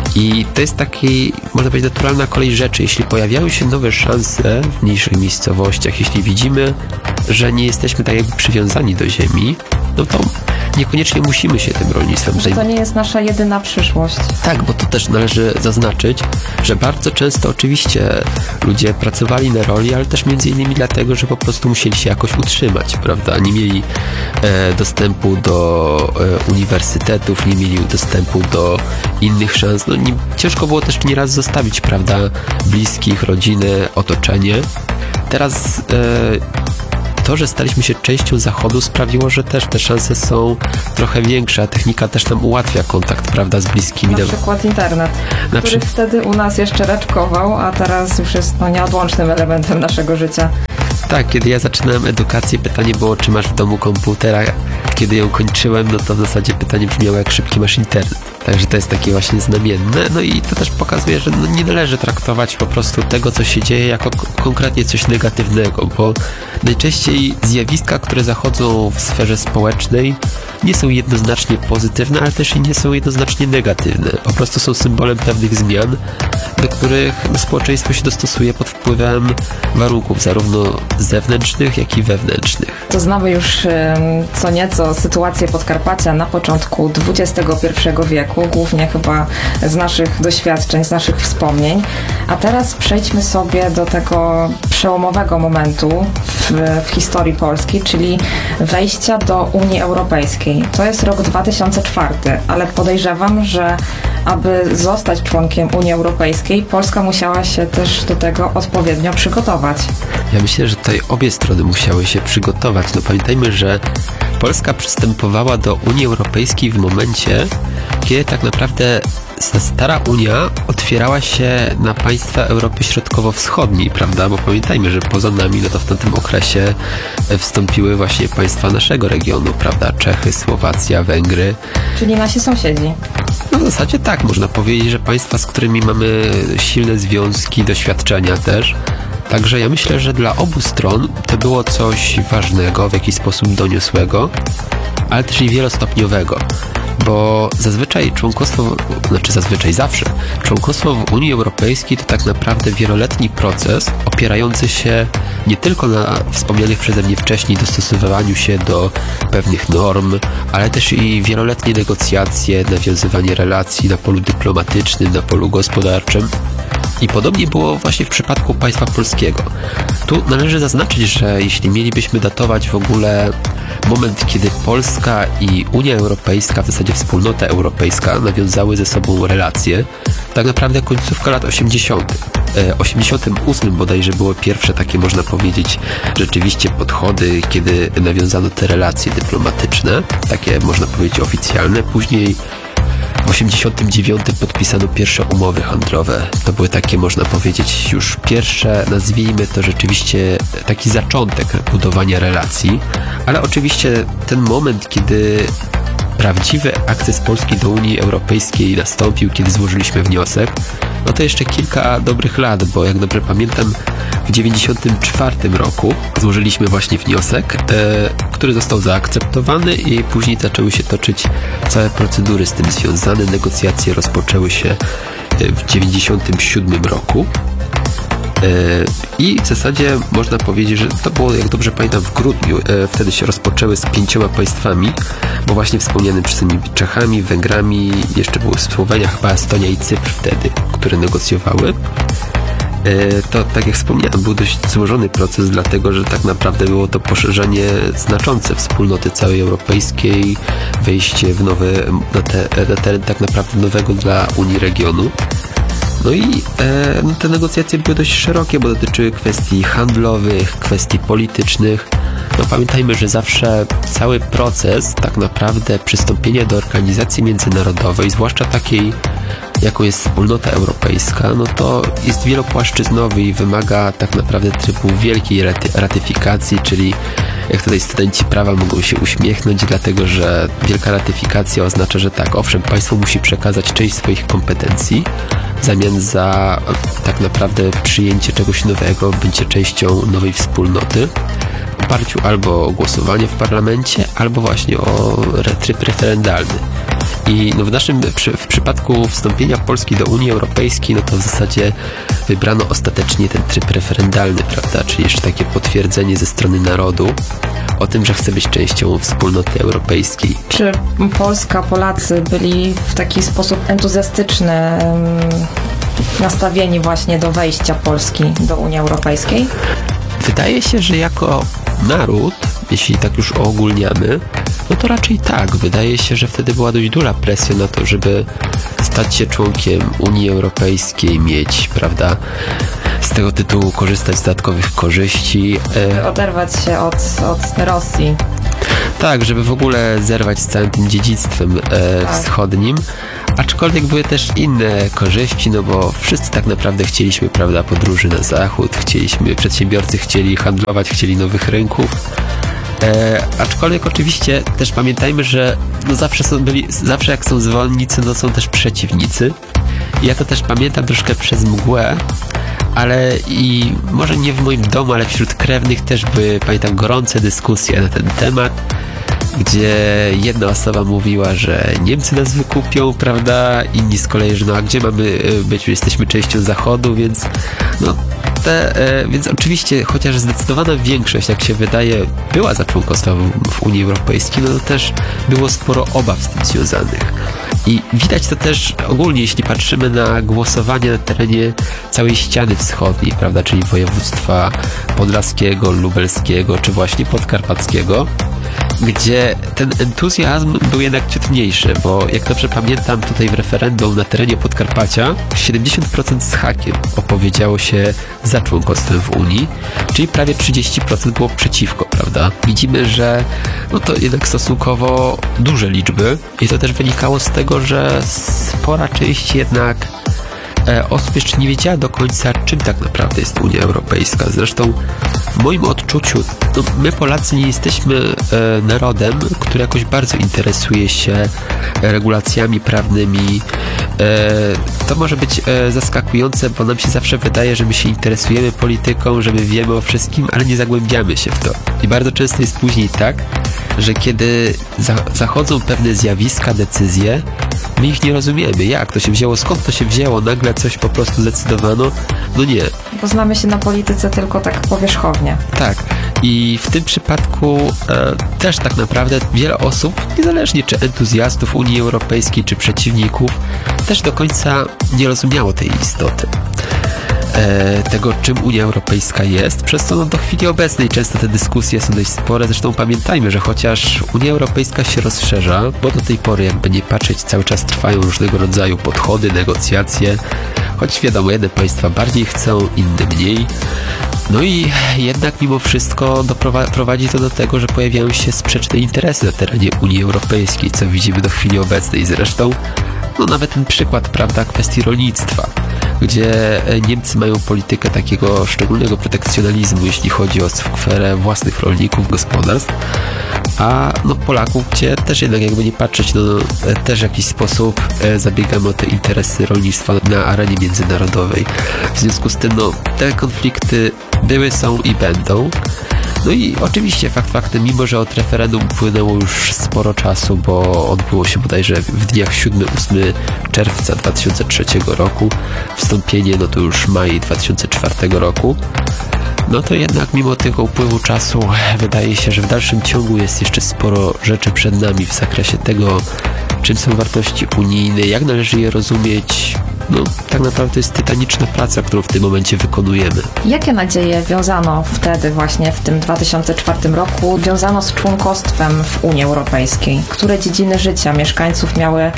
[SPEAKER 10] I to jest taki, można powiedzieć, naturalna kolej rzeczy. Jeśli pojawiają się nowe szanse w mniejszych miejscowościach, jeśli widzimy, że nie jesteśmy tak jakby przywiązani do ziemi, no to niekoniecznie musimy się tym rolnictwem
[SPEAKER 2] Że to
[SPEAKER 10] zajmować.
[SPEAKER 2] nie jest nasza jedyna przyszłość.
[SPEAKER 10] Tak, bo to też należy zaznaczyć, że bardzo często oczywiście ludzie pracowali na roli, ale też między innymi dlatego, że po prostu musieli się jakoś utrzymać, prawda? Nie mieli e, dostępu do e, uniwersytetów, nie mieli dostępu do innych szans. No, nie, ciężko było też nieraz zostawić, prawda, bliskich, rodzinę, otoczenie. Teraz e, to, że staliśmy się częścią Zachodu, sprawiło, że też te szanse są trochę większe, a technika też nam ułatwia kontakt, prawda, z bliskimi.
[SPEAKER 2] Na przykład internet,
[SPEAKER 10] Na
[SPEAKER 2] który
[SPEAKER 10] przy...
[SPEAKER 2] wtedy u nas jeszcze raczkował, a teraz już jest no, nieodłącznym elementem naszego życia.
[SPEAKER 10] Tak, kiedy ja zaczynałem edukację, pytanie było, czy masz w domu komputera. Kiedy ją kończyłem, no to w zasadzie pytanie brzmiało, jak szybki masz internet. Także to jest takie właśnie znamienne. No i to też pokazuje, że no nie należy traktować po prostu tego, co się dzieje, jako k- konkretnie coś negatywnego, bo najczęściej zjawiska, które zachodzą w sferze społecznej, nie są jednoznacznie pozytywne, ale też i nie są jednoznacznie negatywne. Po prostu są symbolem pewnych zmian, do których społeczeństwo się dostosuje pod wpływem warunków zarówno zewnętrznych, jak i wewnętrznych.
[SPEAKER 2] To znamy już ym, co nieco sytuację Podkarpacia na początku dwudziestego pierwszego wieku, głównie chyba z naszych doświadczeń, z naszych wspomnień. A teraz przejdźmy sobie do tego przełomowego momentu w, w historii Polski, czyli wejścia do Unii Europejskiej. To jest rok dwa tysiące czwarty, ale podejrzewam, że aby zostać członkiem Unii Europejskiej, Polska musiała się też do tego odpowiednio przygotować.
[SPEAKER 10] Ja myślę, że tutaj obie strony musiały się przygotować. No pamiętajmy, że Polska przystępowała do Unii Europejskiej w momencie, kiedy tak naprawdę ta stara Unia otwierała się na państwa Europy Środkowo-Wschodniej, prawda? Bo pamiętajmy, że poza nami, no to w tamtym okresie wstąpiły właśnie państwa naszego regionu, prawda? Czechy, Słowacja, Węgry.
[SPEAKER 2] Czyli nasi sąsiedzi.
[SPEAKER 10] No w zasadzie tak, można powiedzieć, że państwa, z którymi mamy silne związki, doświadczenia też. Także ja myślę, że dla obu stron to było coś ważnego, w jakiś sposób doniosłego, ale też i wielostopniowego, bo zazwyczaj członkostwo, znaczy zazwyczaj zawsze, członkostwo w Unii Europejskiej to tak naprawdę wieloletni proces opierający się nie tylko na wspomnianych przeze mnie wcześniej dostosowywaniu się do pewnych norm, ale też i wieloletnie negocjacje, nawiązywanie relacji na polu dyplomatycznym, na polu gospodarczym. I podobnie było właśnie w przypadku państwa polskiego. Tu należy zaznaczyć, że jeśli mielibyśmy datować w ogóle moment, kiedy Polska i Unia Europejska, w zasadzie Wspólnota Europejska nawiązały ze sobą relacje, tak naprawdę końcówka lat osiemdziesiątych. W osiemdziesiątym ósmym bodajże było pierwsze takie, można powiedzieć, rzeczywiście podchody, kiedy nawiązano te relacje dyplomatyczne, takie można powiedzieć oficjalne. Później w osiemdziesiątym dziewiątym podpisano pierwsze umowy handlowe. To były takie, można powiedzieć, już pierwsze, nazwijmy to rzeczywiście taki zaczątek budowania relacji, ale oczywiście ten moment, kiedy prawdziwy akces Polski do Unii Europejskiej nastąpił, kiedy złożyliśmy wniosek, no to jeszcze kilka dobrych lat, bo jak dobrze pamiętam, w dziewięćdziesiątym czwartym roku złożyliśmy właśnie wniosek, e, który został zaakceptowany i później zaczęły się toczyć całe procedury z tym związane. Negocjacje rozpoczęły się w dziewięćdziesiątym siódmym roku. I w zasadzie można powiedzieć, że to było, jak dobrze pamiętam, w grudniu. Wtedy się rozpoczęły z pięcioma państwami, bo właśnie wspomnianym przez mnie Czechami, Węgrami, jeszcze były Słowenia, chyba Estonia i Cypr wtedy, które negocjowały. To, tak jak wspomniałem, był dość złożony proces, dlatego że tak naprawdę było to poszerzenie znaczące wspólnoty całej europejskiej, wejście w nowe, na, te, na teren tak naprawdę nowego dla Unii regionu. No i e, no te negocjacje były dość szerokie, bo dotyczyły kwestii handlowych, kwestii politycznych. No pamiętajmy, że zawsze cały proces tak naprawdę przystąpienia do organizacji międzynarodowej, zwłaszcza takiej jaką jest wspólnota europejska, no to jest wielopłaszczyznowy i wymaga tak naprawdę trybu wielkiej raty- ratyfikacji, czyli jak tutaj studenci prawa mogą się uśmiechnąć, dlatego że wielka ratyfikacja oznacza, że tak, owszem, państwo musi przekazać część swoich kompetencji w zamian za tak naprawdę przyjęcie czegoś nowego, bycie częścią nowej wspólnoty, w oparciu albo o głosowanie w parlamencie, albo właśnie o tryb referendalny. I no w naszym, przy, w przypadku wstąpienia Polski do Unii Europejskiej, no to w zasadzie wybrano ostatecznie ten tryb referendalny, prawda, czyli jeszcze takie potwierdzenie ze strony narodu o tym, że chce być częścią wspólnoty europejskiej.
[SPEAKER 2] Czy Polska, Polacy byli w taki sposób entuzjastyczny em, nastawieni właśnie do wejścia Polski do Unii Europejskiej?
[SPEAKER 10] Wydaje się, że jako naród, jeśli tak już uogólniamy, no to raczej tak. Wydaje się, że wtedy była dość duża presja na to, żeby stać się członkiem Unii Europejskiej, mieć, prawda, z tego tytułu korzystać z dodatkowych korzyści.
[SPEAKER 2] Oderwać się od, od Rosji.
[SPEAKER 10] Tak, żeby w ogóle zerwać z całym tym dziedzictwem e,
[SPEAKER 2] tak.
[SPEAKER 10] wschodnim. Aczkolwiek były też inne korzyści, no bo wszyscy tak naprawdę chcieliśmy, prawda, podróży na zachód, chcieliśmy, przedsiębiorcy chcieli handlować, chcieli nowych rynków. E, aczkolwiek oczywiście też pamiętajmy, że no zawsze są byli, zawsze jak są zwolennicy, no są też przeciwnicy. I ja to też pamiętam troszkę przez mgłę, ale i może nie w moim domu, ale wśród krewnych też były, pamiętam, gorące dyskusje na ten temat, gdzie jedna osoba mówiła, że Niemcy nas wykupią, prawda, inni z kolei, że no a gdzie mamy być, jesteśmy częścią Zachodu, więc no te, e, więc oczywiście, chociaż zdecydowana większość, jak się wydaje, była za członkostwem w Unii Europejskiej, no to też było sporo obaw z tym związanych. I widać to też ogólnie, jeśli patrzymy na głosowanie na terenie całej ściany wschodniej, prawda, czyli województwa podlaskiego, lubelskiego, czy właśnie podkarpackiego, gdzie ten entuzjazm był jednak ciut mniejszy, bo jak dobrze pamiętam, tutaj w referendum na terenie Podkarpacia siedemdziesiąt procent z hakiem opowiedziało się za członkostwem w Unii, czyli prawie trzydzieści procent było przeciwko, prawda? Widzimy, że no to jednak stosunkowo duże liczby i to też wynikało z tego, że spora część jednak osób jeszcze nie wiedziała do końca, czym tak naprawdę jest Unia Europejska. Zresztą w moim odczuciu, no my Polacy nie jesteśmy e, narodem, który jakoś bardzo interesuje się regulacjami prawnymi. E, to może być e, zaskakujące, bo nam się zawsze wydaje, że my się interesujemy polityką, że my wiemy o wszystkim, ale nie zagłębiamy się w to. I bardzo często jest później tak, że kiedy za, zachodzą pewne zjawiska, decyzje, my ich nie rozumiemy. Jak to się wzięło? Skąd to się wzięło? Nagle coś po prostu zdecydowano? No nie.
[SPEAKER 2] Bo znamy się na polityce tylko tak powierzchownie.
[SPEAKER 10] Tak. I w tym przypadku e, też tak naprawdę wiele osób, niezależnie czy entuzjastów Unii Europejskiej, czy przeciwników, też do końca nie rozumiało tej istoty. Tego, czym Unia Europejska jest, przez co no, do chwili obecnej często te dyskusje są dość spore. Zresztą pamiętajmy, że chociaż Unia Europejska się rozszerza, bo do tej pory, jakby nie patrzeć, cały czas trwają różnego rodzaju podchody, negocjacje, choć wiadomo, jedne państwa bardziej chcą, inne mniej. No i jednak mimo wszystko doprowa- prowadzi to do tego, że pojawiają się sprzeczne interesy na terenie Unii Europejskiej, co widzimy do chwili obecnej. Zresztą no nawet ten przykład, prawda, kwestii rolnictwa, gdzie Niemcy mają politykę takiego szczególnego protekcjonalizmu, jeśli chodzi o sferę własnych rolników, gospodarstw, a no Polaków, gdzie też jednak jakby nie patrzeć, no też w jakiś sposób zabiegamy o te interesy rolnictwa na arenie międzynarodowej. W związku z tym, no te konflikty były, są i będą. No i oczywiście fakt faktem, mimo że od referendum upłynęło już sporo czasu, bo odbyło się bodajże w dniach siódmego ósmego czerwca dwa tysiące trzeciego roku, wstąpienie no to już maj dwa tysiące czwartego roku, no to jednak mimo tego upływu czasu wydaje się, że w dalszym ciągu jest jeszcze sporo rzeczy przed nami w zakresie tego, czym są wartości unijne, jak należy je rozumieć. No, tak naprawdę to jest tytaniczna praca, którą w tym momencie wykonujemy.
[SPEAKER 2] Jakie nadzieje wiązano wtedy właśnie w tym dwa tysiące czwartym roku, wiązano z członkostwem w Unii Europejskiej? Które dziedziny życia mieszkańców miały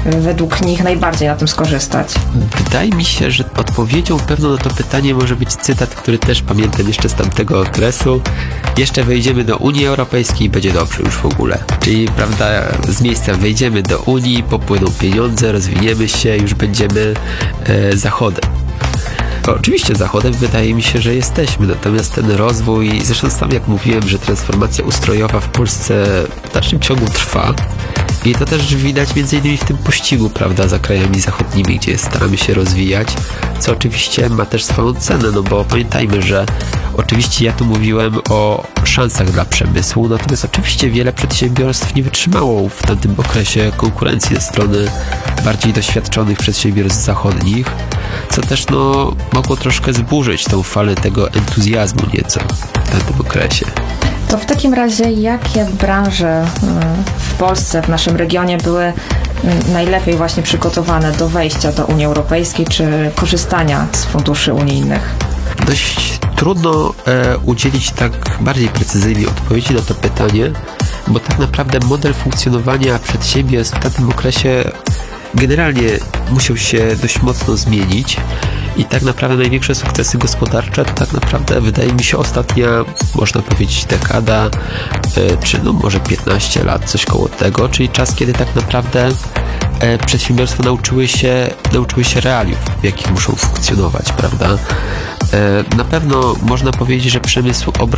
[SPEAKER 2] według nich najbardziej na tym skorzystać?
[SPEAKER 10] Wydaje mi się, że odpowiedzią pewno na to pytanie może być cytat, który też pamiętam jeszcze z tamtego okresu. Jeszcze wejdziemy do Unii Europejskiej i będzie dobrze już w ogóle. Czyli, prawda, z miejsca wejdziemy do Unii, popłyną pieniądze, rozwiniemy się, już będziemy e, Zachodem. Oczywiście Zachodem wydaje mi się, że jesteśmy, natomiast ten rozwój, zresztą sam jak mówiłem, że transformacja ustrojowa w Polsce w dalszym ciągu trwa i to też widać między innymi w tym pościgu, prawda, za krajami zachodnimi, gdzie staramy się rozwijać, co oczywiście ma też swoją cenę, no bo pamiętajmy, że oczywiście ja tu mówiłem o szansach dla przemysłu, natomiast oczywiście wiele przedsiębiorstw nie wytrzymało w tamtym okresie konkurencji ze strony bardziej doświadczonych przedsiębiorstw zachodnich, co też no mogło troszkę zburzyć tą falę tego entuzjazmu nieco w tamtym okresie.
[SPEAKER 2] To w takim razie jakie branże w Polsce, w naszym regionie były najlepiej właśnie przygotowane do wejścia do Unii Europejskiej czy korzystania z funduszy unijnych?
[SPEAKER 10] Dość trudno e, udzielić tak bardziej precyzyjnej odpowiedzi na to pytanie, bo tak naprawdę model funkcjonowania przedsiębiorstw w tamtym okresie generalnie musiał się dość mocno zmienić i tak naprawdę największe sukcesy gospodarcze to tak naprawdę wydaje mi się ostatnia, można powiedzieć, dekada, czy no może piętnaście lat, coś koło tego, czyli czas, kiedy tak naprawdę przedsiębiorstwa nauczyły się, nauczyły się realiów, w jakich muszą funkcjonować, prawda? Na pewno można powiedzieć, że przemysł obronny